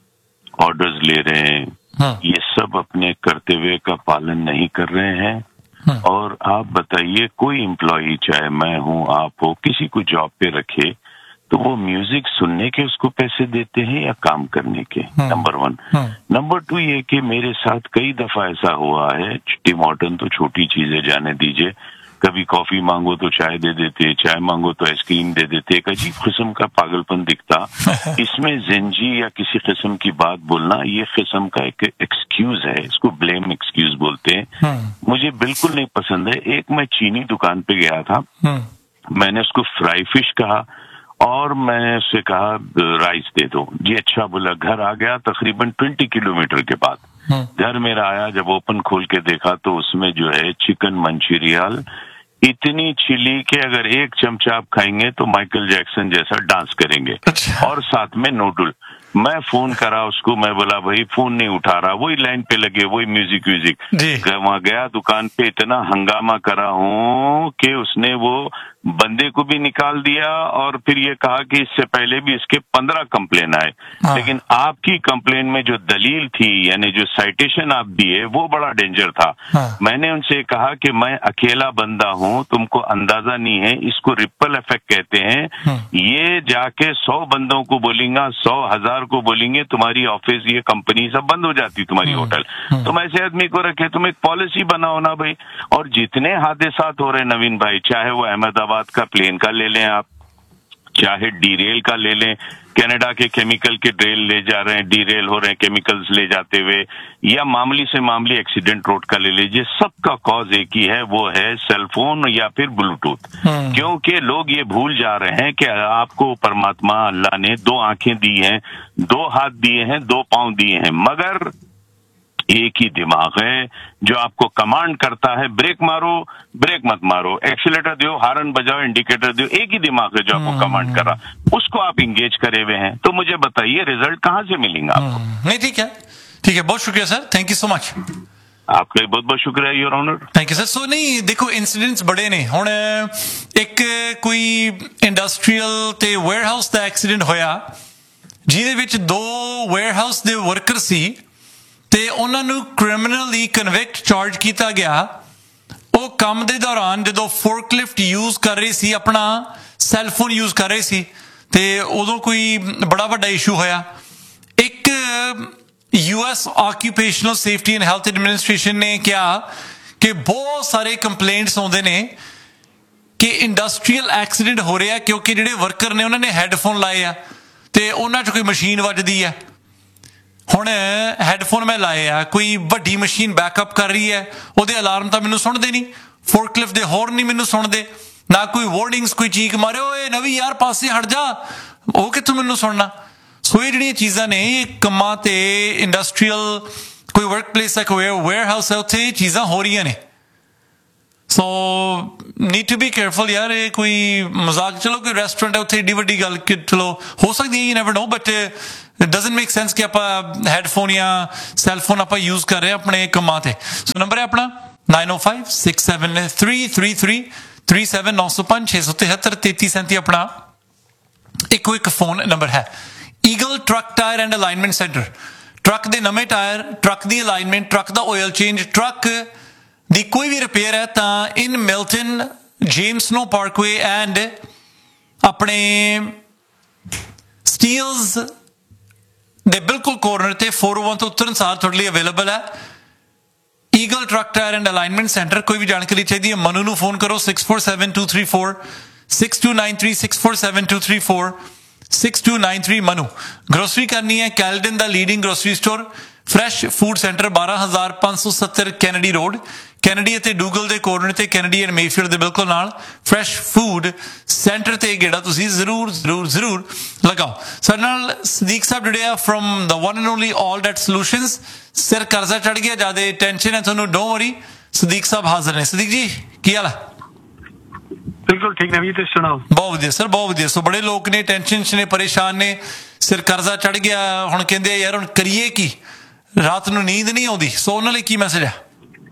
ऑर्डर्स ले रहे हैं हाँ। ये सब अपने कर्तव्य का पालन नहीं कर रहे हैं हाँ। और आप बताइए कोई एम्प्लॉई चाहे मैं हूं आप हो किसी को जॉब पे रखे तो वो म्यूजिक सुनने के उसको पैसे देते हैं या काम करने के हाँ। नंबर वन हाँ। नंबर टू ये कि मेरे साथ कई दफा ऐसा हुआ है टिम हॉर्टन तो छोटी चीज है जाने दीजिए कभी कॉफी मांगो तो चाय दे देते चाय मांगो तो आइसक्रीम दे देते एक अजीब किस्म का पागलपन दिखता इसमें जिंजी या किसी किस्म की बात बोलना ये किस्म का एक एक्सक्यूज है इसको ब्लेम एक्सक्यूज बोलते हैं मुझे बिल्कुल नहीं पसंद है। एक मैं चीनी दुकान पे गया था मैंने उसको फ्राई फिश कहा और मैं उससे कहा राइस दे दो जी अच्छा बोला घर आ गया तकरीबन ट्वेंटी किलोमीटर के बाद घर मेरा आया जब ओपन खोल के देखा तो उसमें जो है चिकन मंचूरियल इतनी चिली के अगर एक चमचा आप खाएंगे तो माइकल जैक्सन जैसा डांस करेंगे और साथ में नूडल। मैं फोन करा उसको मैं बोला भाई फोन नहीं उठा रहा वही लाइन पे लगे वही म्यूजिक म्यूजिक वहां गया दुकान पे इतना हंगामा करा हूँ कि उसने वो बंदे को भी निकाल दिया और फिर ये कहा कि इससे पहले भी इसके पंद्रह कंप्लेन आए हाँ। लेकिन आपकी कंप्लेन में जो दलील थी यानी जो साइटेशन आप दिए वो बड़ा डेंजर था हाँ। मैंने उनसे कहा कि मैं अकेला बंदा हूँ तुमको अंदाजा नहीं है इसको रिपल इफेक्ट कहते हैं हाँ। ये जाके सौ बंदों को बोलेंगे सौ हजार को बोलेंगे तुम्हारी ऑफिस ये कंपनी सब बंद हो जाती तुम्हारी होटल तुम ऐसे आदमी को रखे तुम एक पॉलिसी बनाओ ना भाई। और जितने हादसा हो रहे नवीन भाई चाहे वो अहमदाबाद का प्लेन का ले लें आप चाहे डीरेल का ले लें कनाडा के केमिकल के ड्रेल ले जा रहे हैं डीरेल हो रहे हैं केमिकल्स ले जाते हुए या मामूली से मामूली एक्सीडेंट रोड का ले लीजिए सबका कॉज एक ही है वो है सेलफोन या फिर ब्लूटूथ क्योंकि लोग ये भूल जा रहे हैं कि आपको परमात्मा अल्लाह ने दो आंखें दी हैं दो हाथ दिए हैं दो पांव दिए हैं मगर एक ही दिमाग है जो आपको कमांड करता है ब्रेक मारो ब्रेक मत मारो एक्सीलेटर दो हार्न बजाओ इंडिकेटर दो एक ही दिमाग है जो आपको कमांड कर रहा उसको आप इंगेज करे हुए हैं तो मुझे बताइए रिजल्ट कहाँ से मिलेगा आपको? नहीं ठीक है ठीक है बहुत शुक्रिया sir thank you so much. आपका बहुत बहुत शुक्रिया your honour thank you sir. सो नहीं देखो इंसिडेंट्स बड़े ने हुण एक कोई इंडस्ट्रीयल ते वेयरहाउस दा एक्सीडेंट होया जिहदे विच दो वेयरहाउस दे वर्कर सी ਤੇ ਉਹਨਾਂ ਨੂੰ ਕ੍ਰਿਮੀਨਲੀ ਕਨਵਿਕਟ ਚਾਰਜ ਕੀਤਾ ਗਿਆ। ਉਹ ਕੰਮ ਦੇ ਦੌਰਾਨ ਜਦੋਂ ਫੋਰਕਲਿਫਟ ਯੂਜ਼ ਕਰ ਰਹੇ ਸੀ ਆਪਣਾ ਸੈੱਲਫੋਨ ਯੂਜ਼ ਕਰ ਰਹੇ ਸੀ ਤੇ ਉਦੋਂ ਕੋਈ ਬੜਾ ਵੱਡਾ ਇਸ਼ੂ ਹੋਇਆ। ਇੱਕ U S ਆਕਿਊਪੇਸ਼ਨਲ safety and health administration ਨੇ ਕਿਹਾ ਕਿ ਬਹੁਤ ਸਾਰੇ ਕੰਪਲੇਂਟਸ ਆਉਂਦੇ ਨੇ ਕਿ ਇੰਡਸਟਰੀਅਲ ਐਕਸੀਡੈਂਟ ਹੋ ਰਿਹਾ ਕਿਉਂਕਿ ਜਿਹੜੇ ਵਰਕਰ ਨੇ ਉਹਨਾਂ ਨੇ ਹੈੱਡਫੋਨ ਲਾਏ ਆ ਤੇ ਉਹਨਾਂ 'ਚ ਕੋਈ ਮਸ਼ੀਨ ਵੱਜਦੀ ਹੈ। ਹੁਣ ਹੈੱਡਫੋਨ ਮੈਂ ਲਾਏ ਆ ਕੋਈ ਵੱਡੀ ਮਸ਼ੀਨ ਬੈਕਅਪ ਕਰ ਰਹੀ ਹੈ ਉਹਦੇ ਅਲਾਰਮ ਤਾਂ ਮੈਨੂੰ ਸੁਣਦੇ ਨਹੀਂ ਫੋਰਕਲਿਫਟ ਦੇ ਹੌਰਨ ਨਹੀਂ ਮੈਨੂੰ ਸੁਣਦੇ ਨਾ ਕੋਈ ਵਾਰਨਿੰਗਸ ਕੋਈ ਚੀਕ ਮਾਰੇ ਓਏ ਨਵੀਂ ਯਾਰ ਪਾਸੇ ਹਟ ਜਾ ਉਹ ਕਿੱਥੋਂ ਮੈਨੂੰ ਸੁਣਨਾ। ਸੋ ਇਹ ਜਿਹੜੀਆਂ ਚੀਜ਼ਾਂ ਨੇ ਇਹ ਕੰਮਾਂ ਤੇ ਇੰਡਸਟਰੀਅਲ ਕੋਈ ਵਰਕ ਪਲੇਸ ਹੈ ਕੋਈ ਵੇਅਰ ਹਾਊਸ ਹੈ ਉੱਥੇ ਇਹ ਚੀਜ਼ਾਂ ਹੋ ਰਹੀਆਂ ਨੇ। ਸੋ ਨੀਡ ਟੂ ਬੀ ਕੇਅਰਫੁਲ ਯਾਰ ਇਹ ਕੋਈ ਮਜ਼ਾਕ ਚਲੋ ਕੋਈ ਰੈਸਟੋਰੈਂਟ ਹੈ ਉੱਥੇ ਏਡੀ ਵੱਡੀ ਗੱਲ ਕਿ ਚਲੋ ਹੋ ਸਕਦੀ ਹੈ you never know but it doesn't make sense ਕਿ ਆਪਾਂ ਹੈਡਫੋਨ ਜਾਂ ਸੈਲਫੋਨ ਆਪਾਂ ਯੂਜ਼ ਕਰ ਰਹੇ ਹਾਂ ਆਪਣੇ ਕੰਮਾਂ ਤੇ ਸੋ ਨੰਬਰ ਹੈ ਆਪਣਾ ਨਾਈਨ ਓ five six seven three three three three seven ਨੌ ਸੌ ਪੰਜ ਛੇ ਸੌ ਤਿਹੱਤਰ ਤੇਤੀ ਸੈਂਤੀ ਆਪਣਾ ਇੱਕੋ ਇੱਕ ਫੋਨ ਨੰਬਰ ਹੈ eagle truck tyre and alignment centre truck ਦੇ ਨਵੇਂ ਟਾਇਰ ਟਰੱਕ ਦੀ ਅਲਾਈਨਮੈਂਟ ਟਰੱਕ ਦਾ ਆਇਲ ਚੇਂਜ ਟਰੱਕ ਦੀ ਕੋਈ ਵੀ ਰਿਪੇਅਰ ਹੈ ਤਾਂ ਇਨ Milton James no Parkway and ਆਪਣੇ ਸਟੀਲਸ ਦੇ ਬਿਲਕੁਲ ਕੋਰਨਰ ਤੇ four oh one ਤੋਂ ਉਤਰਨ ਸਾਰ ਤੁਹਾਡੇ ਲਈ ਅਵੇਲੇਬਲ ਹੈ eagle truck tyre and alignment centre ਕੋਈ ਵੀ ਜਾਣਕਾਰੀ ਚਾਹੀਦੀ ਹੈ ਮਨੂ ਨੂੰ ਫੋਨ ਕਰੋ six four seven two three four six two nine three six four seven two three four six two nine three Manu grocery ਕਰਨੀ ਹੈ ਕੈਲਡਨ ਦਾ leading grocery store fresh food centre ਬਾਰਾਂ ਹਜ਼ਾਰ ਪੰਜ ਸੌ ਸੱਤਰ ਕੈਨੇਡੀ ਰੋਡ ਕੈਨੇਡੀ ਅਤੇ ਡੂਗਲ ਦੇ corner ਤੇ ਕੈਨੇਡੀ ਐਂਡ ਮੇਫੀਲਡ ਦੇ ਬਿਲਕੁਲ ਨਾਲ ਫਰੈਸ਼ ਫੂਡ ਸੈਂਟਰ ਤੇ ਗੇੜਾ ਤੁਸੀਂ ਜ਼ਰੂਰ ਜ਼ਰੂਰ ਜ਼ਰੂਰ ਲਗਾਓ ਸਾਡੇ ਨਾਲ ਸਦੀਕ ਸਾਹਿਬ ਜੁੜੇ ਆ firm the one and only all that solutions ਸਿਰ ਕਰਜ਼ਾ ਚੜ ਗਿਆ ਜਿਆਦਾ ਟੈਨਸ਼ਨ ਹੈ ਤੁਹਾਨੂੰ ਡੋਂਟ ਵਰੀ ਸਦੀਕ ਸਾਹਿਬ ਹਾਜ਼ਰ ਨੇ ਸਦੀਕ ਜੀ ਕੀ ਹਾਲ ਹੈ ਬਿਲਕੁਲ ਠੀਕ ਨਵੀਂ ਤੁਸੀਂ ਸੁਣਾਓ ਬਹੁਤ ਵਧੀਆ ਸਰ ਬਹੁਤ ਵਧੀਆ ਸੋ ਬੜੇ ਲੋਕ ਨੇ ਟੈਨਸ਼ਨ ਚ ਨੇ ਪਰੇਸ਼ਾਨ ਨੇ ਸਿਰ ਕਰਜ਼ਾ ਚੜ ਗਿਆ ਹੁਣ ਕਹਿੰਦੇ ਯਾਰ ਹੁਣ ਕਰੀਏ ਕੀ ਰਾਤ ਨੂੰ ਨੀਂਦ ਨਹੀਂ ਆਉਂਦੀ ਸੋ ਉਹਨਾਂ ਲਈ ਕੀ ਮੈਸੇਜ ਹੈ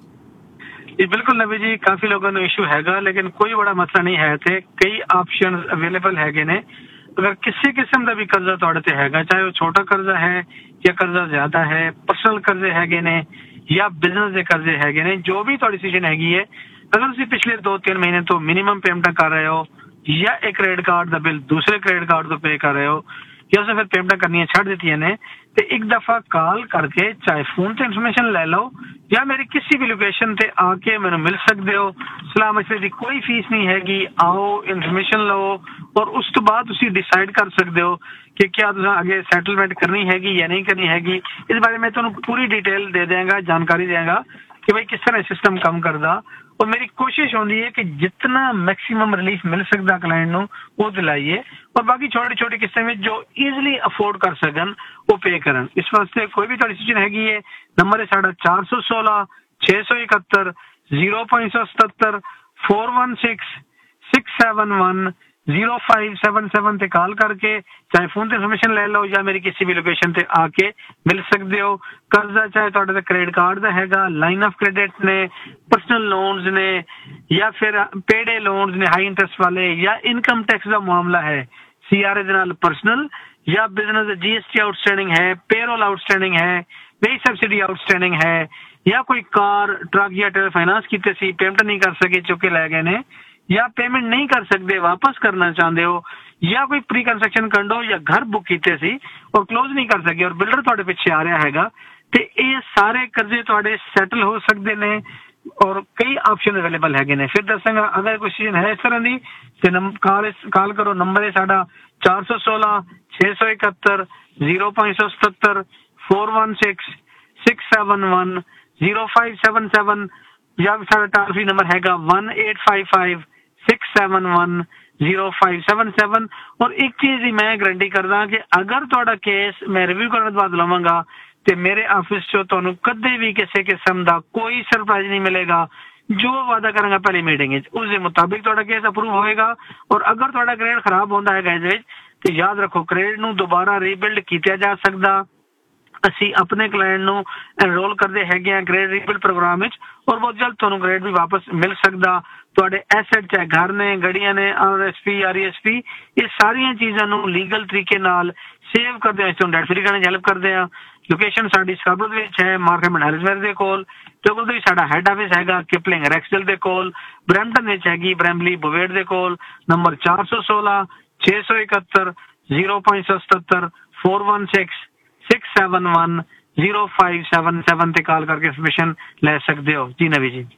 ਇਹ ਬਿਲਕੁਲ ਨਵੀ ਜੀ ਕਾਫੀ ਲੋਕਾਂ ਨੂੰ ਇਸ਼ੂ ਹੈਗਾ ਲੇਕਿਨ ਕੋਈ ਬੜਾ ਮਸਲਾ ਨਹੀਂ ਹੈ ਤੇ ਕਈ ਆਪਸ਼ਨਸ ਅਵੇਲੇਬਲ ਹੈਗੇ ਨੇ ਅਗਰ ਕਿਸੇ ਕਿਸਮ ਦਾ ਵੀ ਕਰਜ਼ਾ ਤੁਹਾਡੇ ਤੇ ਹੈਗਾ ਚਾਹੇ ਉਹ ਛੋਟਾ ਕਰਜ਼ਾ ਹੈ ਜਾਂ ਕਰਜ਼ਾ ਜ਼ਿਆਦਾ ਹੈ ਪਰਸਨਲ ਕਰਜ਼ੇ ਹੈਗੇ ਨੇ ਜਾਂ ਬਿਜ਼ਨਸ ਦੇ ਕਰਜ਼ੇ ਹੈਗੇ ਨੇ ਜੋ ਵੀ ਤੁਹਾਡੀ ਸਿਚੁਏਸ਼ਨ ਹੈਗੀ ਹੈ ਅਗਰ ਤੁਸੀਂ ਪਿਛਲੇ ਦੋ ਤਿੰਨ ਮਹੀਨੇ ਤੋਂ ਮਿਨੀਮਮ ਪੇਮੈਂਟਾਂ ਕਰ ਰਹੇ ਹੋ ਜਾਂ ਇੱਕ ਕ੍ਰੈਡਿਟ ਕਾਰਡ ਦਾ ਬਿੱਲ ਦੂਸਰੇ ਕ੍ਰੈਡਿਟ ਕਾਰਡ ਤੋਂ ਪੇ ਕਰ ਰਹੇ ਹੋ ਜਾਂ ਫਿਰ ਪੇਮੈਂਟਾਂ ਕਰਨੀਆਂ ਛੱਡ ਦਿੱਤੀਆਂ ਨੇ ਤੇ ਇੱਕ ਦਫਾ ਕਾਲ ਕਰਕੇ ਚਾਹੇ ਫੋਨ ਤੇ ਇਨਫੋਰਮੇਸ਼ਨ ਲੈ ਲਓ ਜਾਂ ਮੇਰੀ ਕਿਸੇ ਵੀ ਲੋਕੇਸ਼ਨ ਤੇ ਆ ਕੇ ਮੈਨੂੰ ਮਿਲ ਸਕਦੇ ਹੋ ਸਲਾਹ ਮਸ਼ਵਰੇ ਦੀ ਕੋਈ ਫੀਸ ਨਹੀਂ ਹੈਗੀ ਆਓ ਇਨਫੋਰਮੇਸ਼ਨ ਲਓ ਔਰ ਉਸ ਤੋਂ ਬਾਅਦ ਤੁਸੀਂ ਡਿਸਾਈਡ ਕਰ ਸਕਦੇ ਹੋ ਕਿ ਕਿਆ ਤੁਸੀਂ ਅੱਗੇ ਸੈਟਲਮੈਂਟ ਕਰਨੀ ਹੈਗੀ ਜਾਂ ਨਹੀਂ ਕਰਨੀ ਹੈਗੀ ਇਸ ਬਾਰੇ ਮੈਂ ਤੁਹਾਨੂੰ ਪੂਰੀ ਡਿਟੇਲ ਦੇ ਦਿਆਂਗਾ ਜਾਣਕਾਰੀ ਦਿਆਂਗਾ ਕਿ ਭਾਈ ਕਿਸ ਤਰ੍ਹਾਂ ਸਿਸਟਮ ਕੰਮ ਕਰਦਾ और मेरी कोशिश होती है कि जितना मैक्सिमम रिलीफ मिल सकता क्लाइंट नु वो दिलाइए और बाकी छोटे छोटे किस्से में जो इजीली अफोर्ड कर सकन वो पे करन इस वास्ते कोई भी थोड़ी सिचुएशन हैगी है नंबर है साढ़ा चार सौ सोलह छह सौ इकहत्तर जीरो पाँच सौ सतहत्तर four one six six seven one zero five seven seven ते कॉल करके चाहे फोन ते इन्फॉर्मेशन ले लो या मेरी किसी भी लोकेशन ते आके मिल सकते हो कर्जा चाहे ਤੁਹਾਡੇ ਤੇ ਕ੍ਰੈਡਿਟ ਕਾਰਡ ਦਾ ਹੈਗਾ ਲਾਈਨ ਆਫ ਕ੍ਰੈਡਿਟ ਨੇ ਪਰਸਨਲ ਲੋਨਸ ਨੇ ਜਾਂ ਫਿਰ ਪੇਡੇ ਲੋਨਸ ਨੇ ਹਾਈ ਇੰਟਰਸਟ ਵਾਲੇ ਜਾਂ ਇਨਕਮ ਟੈਕਸ ਦਾ ਮਾਮਲਾ ਹੈ ਸੀਆਰਏ ਦੇ ਨਾਲ ਪਰਸਨਲ ਜਾਂ ਬਿਜ਼ਨਸ ਦਾ ਜੀਐਸਟੀ ਆਊਟਸਟੈਂਡਿੰਗ ਹੈ ਪੇਰੋਲ ਆਊਟਸਟੈਂਡਿੰਗ ਹੈ ਵੇ ਸਬਸਿਡੀ ਆਊਟਸਟੈਂਡਿੰਗ ਹੈ ਜਾਂ ਕੋਈ ਕਾਰ ਟਰੱਕ ਜਾਂ ਟਰੇਲਰ ਫਾਈਨਾਂਸ ਕੀਤੇ ਸੀ ਪੇਮੈਂਟ ਨਹੀਂ ਕਰ ਸਕੇ ਚੁੱਕ ਕੇ ਲੈ ਗਏ ਨੇ या पेमेंट नहीं कर सकते वापस करना चाहते हो या कोई प्री कंस्ट्रक्शन कर दो या घर बुक किए सी और क्लोज नहीं कर सके और बिल्डर थोड़े पिछे आ रहा हैगा ते ये सारे कर्जे थोड़े सैटल हो सकते ने और कई ऑप्शन अवेलेबल हैगे ने फिर दसांगा अगर कोई सीजन है इस तरह दी ते कॉल कॉल करो नंबर है साडा चार सौ सोलह छह सौ इकहत्तर जीरो पाँच सौ सतहत्तर four one six six seven one zero five seven seven या साडा टोल फ्री नंबर हैगा one eight five five six seven one zero five seven seven और एक चीज ही मैं गारंटी करदा कि अगर ਤੁਹਾਡਾ ਕੇਸ ਮੈਂ ਰਿਵਿਊ ਕਰਨ ਤੋਂ ਬਾਅਦ ਲਵਾਂਗਾ ਤੇ ਮੇਰੇ ਆਫਿਸ ਚੋਂ ਤੁਹਾਨੂੰ ਕਦੇ ਵੀ ਕਿਸੇ ਕਿਸਮ ਦਾ ਕੋਈ ਸਰਪ੍ਰਾਈਜ਼ ਨਹੀਂ ਮਿਲੇਗਾ ਜੋ ਵਾਅਦਾ ਕਰਾਂਗਾ ਪਹਿਲੀ ਮੀਟਿੰਗ ਵਿੱਚ ਉਸ ਦੇ ਮੁਤਾਬਿਕ ਤੁਹਾਡਾ ਕੇਸ ਅਪਰੂਵ ਹੋਏਗਾ ਔਰ ਅਗਰ ਤੁਹਾਡਾ ਕ੍ਰੈਡਿਟ ਖਰਾਬ ਹੁੰਦਾ ਹੈ ਇਸ ਵਿੱਚ ਤੇ ਯਾਦ ਰੱਖੋ ਕ੍ਰੈਡਿਟ ਨੂੰ ਦੁਬਾਰਾ ਰੀਬਿਲਡ ਕੀਤਾ ਜਾ ਸਕਦਾ ਅਸੀਂ ਆਪਣੇ ਕਲਾਇੰਟ ਨੂੰ ਐਨਰੋਲ ਕਰਦੇ ਹੈਗੇ ਆ ਕ੍ਰੈਡਿਟ ਰੀਬਿਲਡ ਪ੍ਰੋਗਰਾਮ ਵਿੱਚ ਔਰ ਬਹੁਤ ਜਲਦ ਤੁਹਾਨੂੰ ਕ੍ਰੈਡਿਟ ਵੀ ਵਾਪਸ ਮਿਲ ਸਕਦਾ ਤੁਹਾਡੇ ਐਸੈਟ ਚਾਹੇ ਘਰ ਨੇ ਗੱਡੀਆਂ ਨੇ ਆਰਐਸਪੀ ਆਰਈਐਸਪੀ ਇਹ ਸਾਰੀਆਂ ਚੀਜ਼ਾਂ ਨੂੰ ਲੀਗਲ ਤਰੀਕੇ ਨਾਲ ਸੇਵ ਕਰਦੇ ਆ ਤੁਹਾਨੂੰ ਡੈਟ ਫ੍ਰੀ ਕਰਨ ਚ ਹੈਲਪ ਕਰਦੇ ਆ ਲੋਕੇਸ਼ਨ ਸਾਡੀ ਸਕਾਬਰੋ ਦੇ ਵਿੱਚ ਹੈ ਮਾਰਕੀਟ ਮੈਨੇਜਰ ਦੇ ਕੋਲ ਜੋਗਲ ਦੇ ਸਾਡਾ ਹੈਡ ਆਫਿਸ ਹੈਗਾ ਕਿਪਲਿੰਗ ਰੈਕਸਡਲ ਦੇ ਕੋਲ ਬਰੈਂਪਟਨ ਵਿੱਚ ਹੈਗੀ ਬ੍ਰੈਮਲੀ ਬੋਵੇਡ ਦੇ ਕੋਲ ਨੰਬਰ ਚਾਰ ਸੌ ਸੋਲਹ ਛੇ ਸੌ ਇਕਹੱਤਰ ਜ਼ੀਰੋ ਪੰਜ ਸੌ ਸਤਹੱਤਰ four one six six seven one zero five seven seven ते कॉल करके इन्फॉर्मेशन ले सकते हो जी नवी जी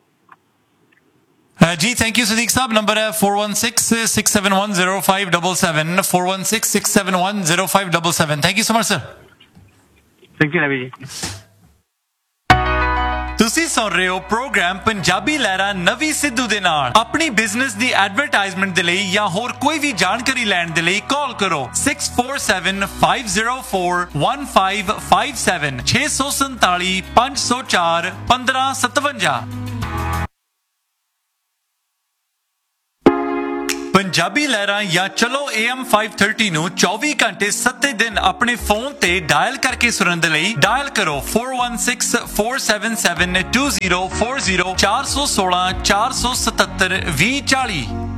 जी थैंक यू सदीक साहब नंबर है four one six six seven one zero five double seven four one six six seven one zero five double seven thank you so much sir thank you नवी जी ਤੁਸੀਂ ਸੁਣ ਰਹੇ ਹੋ programme Punjabi ਲਹਿਰਾ ਨਵੀਂ ਸਿੱਧੂ ਦੇ ਨਾਲ ਆਪਣੀ ਬਿਜ਼ਨਸ ਦੀ ਐਡਵਰਟਾਈਜ਼ਮੈਂਟ ਦੇ ਲਈ ਜਾਂ ਹੋਰ ਕੋਈ ਵੀ ਜਾਣਕਾਰੀ ਲੈਣ ਦੇ ਲਈ ਕਾਲ ਕਰੋ six four seven five zero four one five five seven ਛੇ ਸੌ ਸੰਤਾਲੀ ਪੰਜ ਸੌ ਚਾਰ ਪੰਦਰਾਂ ਸਤਵੰਜਾ ਪੰਜਾਬੀ ਲਹਿਰਾਂ ਜਾਂ ਚਲੋ ਏ ਐਮ five thirty ਨੂੰ ਚੌਵੀ ਘੰਟੇ ਸੱਤੇ ਦਿਨ ਆਪਣੇ ਫੋਨ ਤੇ ਡਾਇਲ ਕਰਕੇ ਸੁਣਨ ਦੇ ਲਈ ਡਾਇਲ ਕਰੋ four one six four seven seven two zero four zero ਚਾਰ ਸੌ ਸੋਲਾਂ ਚਾਰ ਸੌ ਸਤੱਤਰ ਵੀਹ ਚਾਲੀ।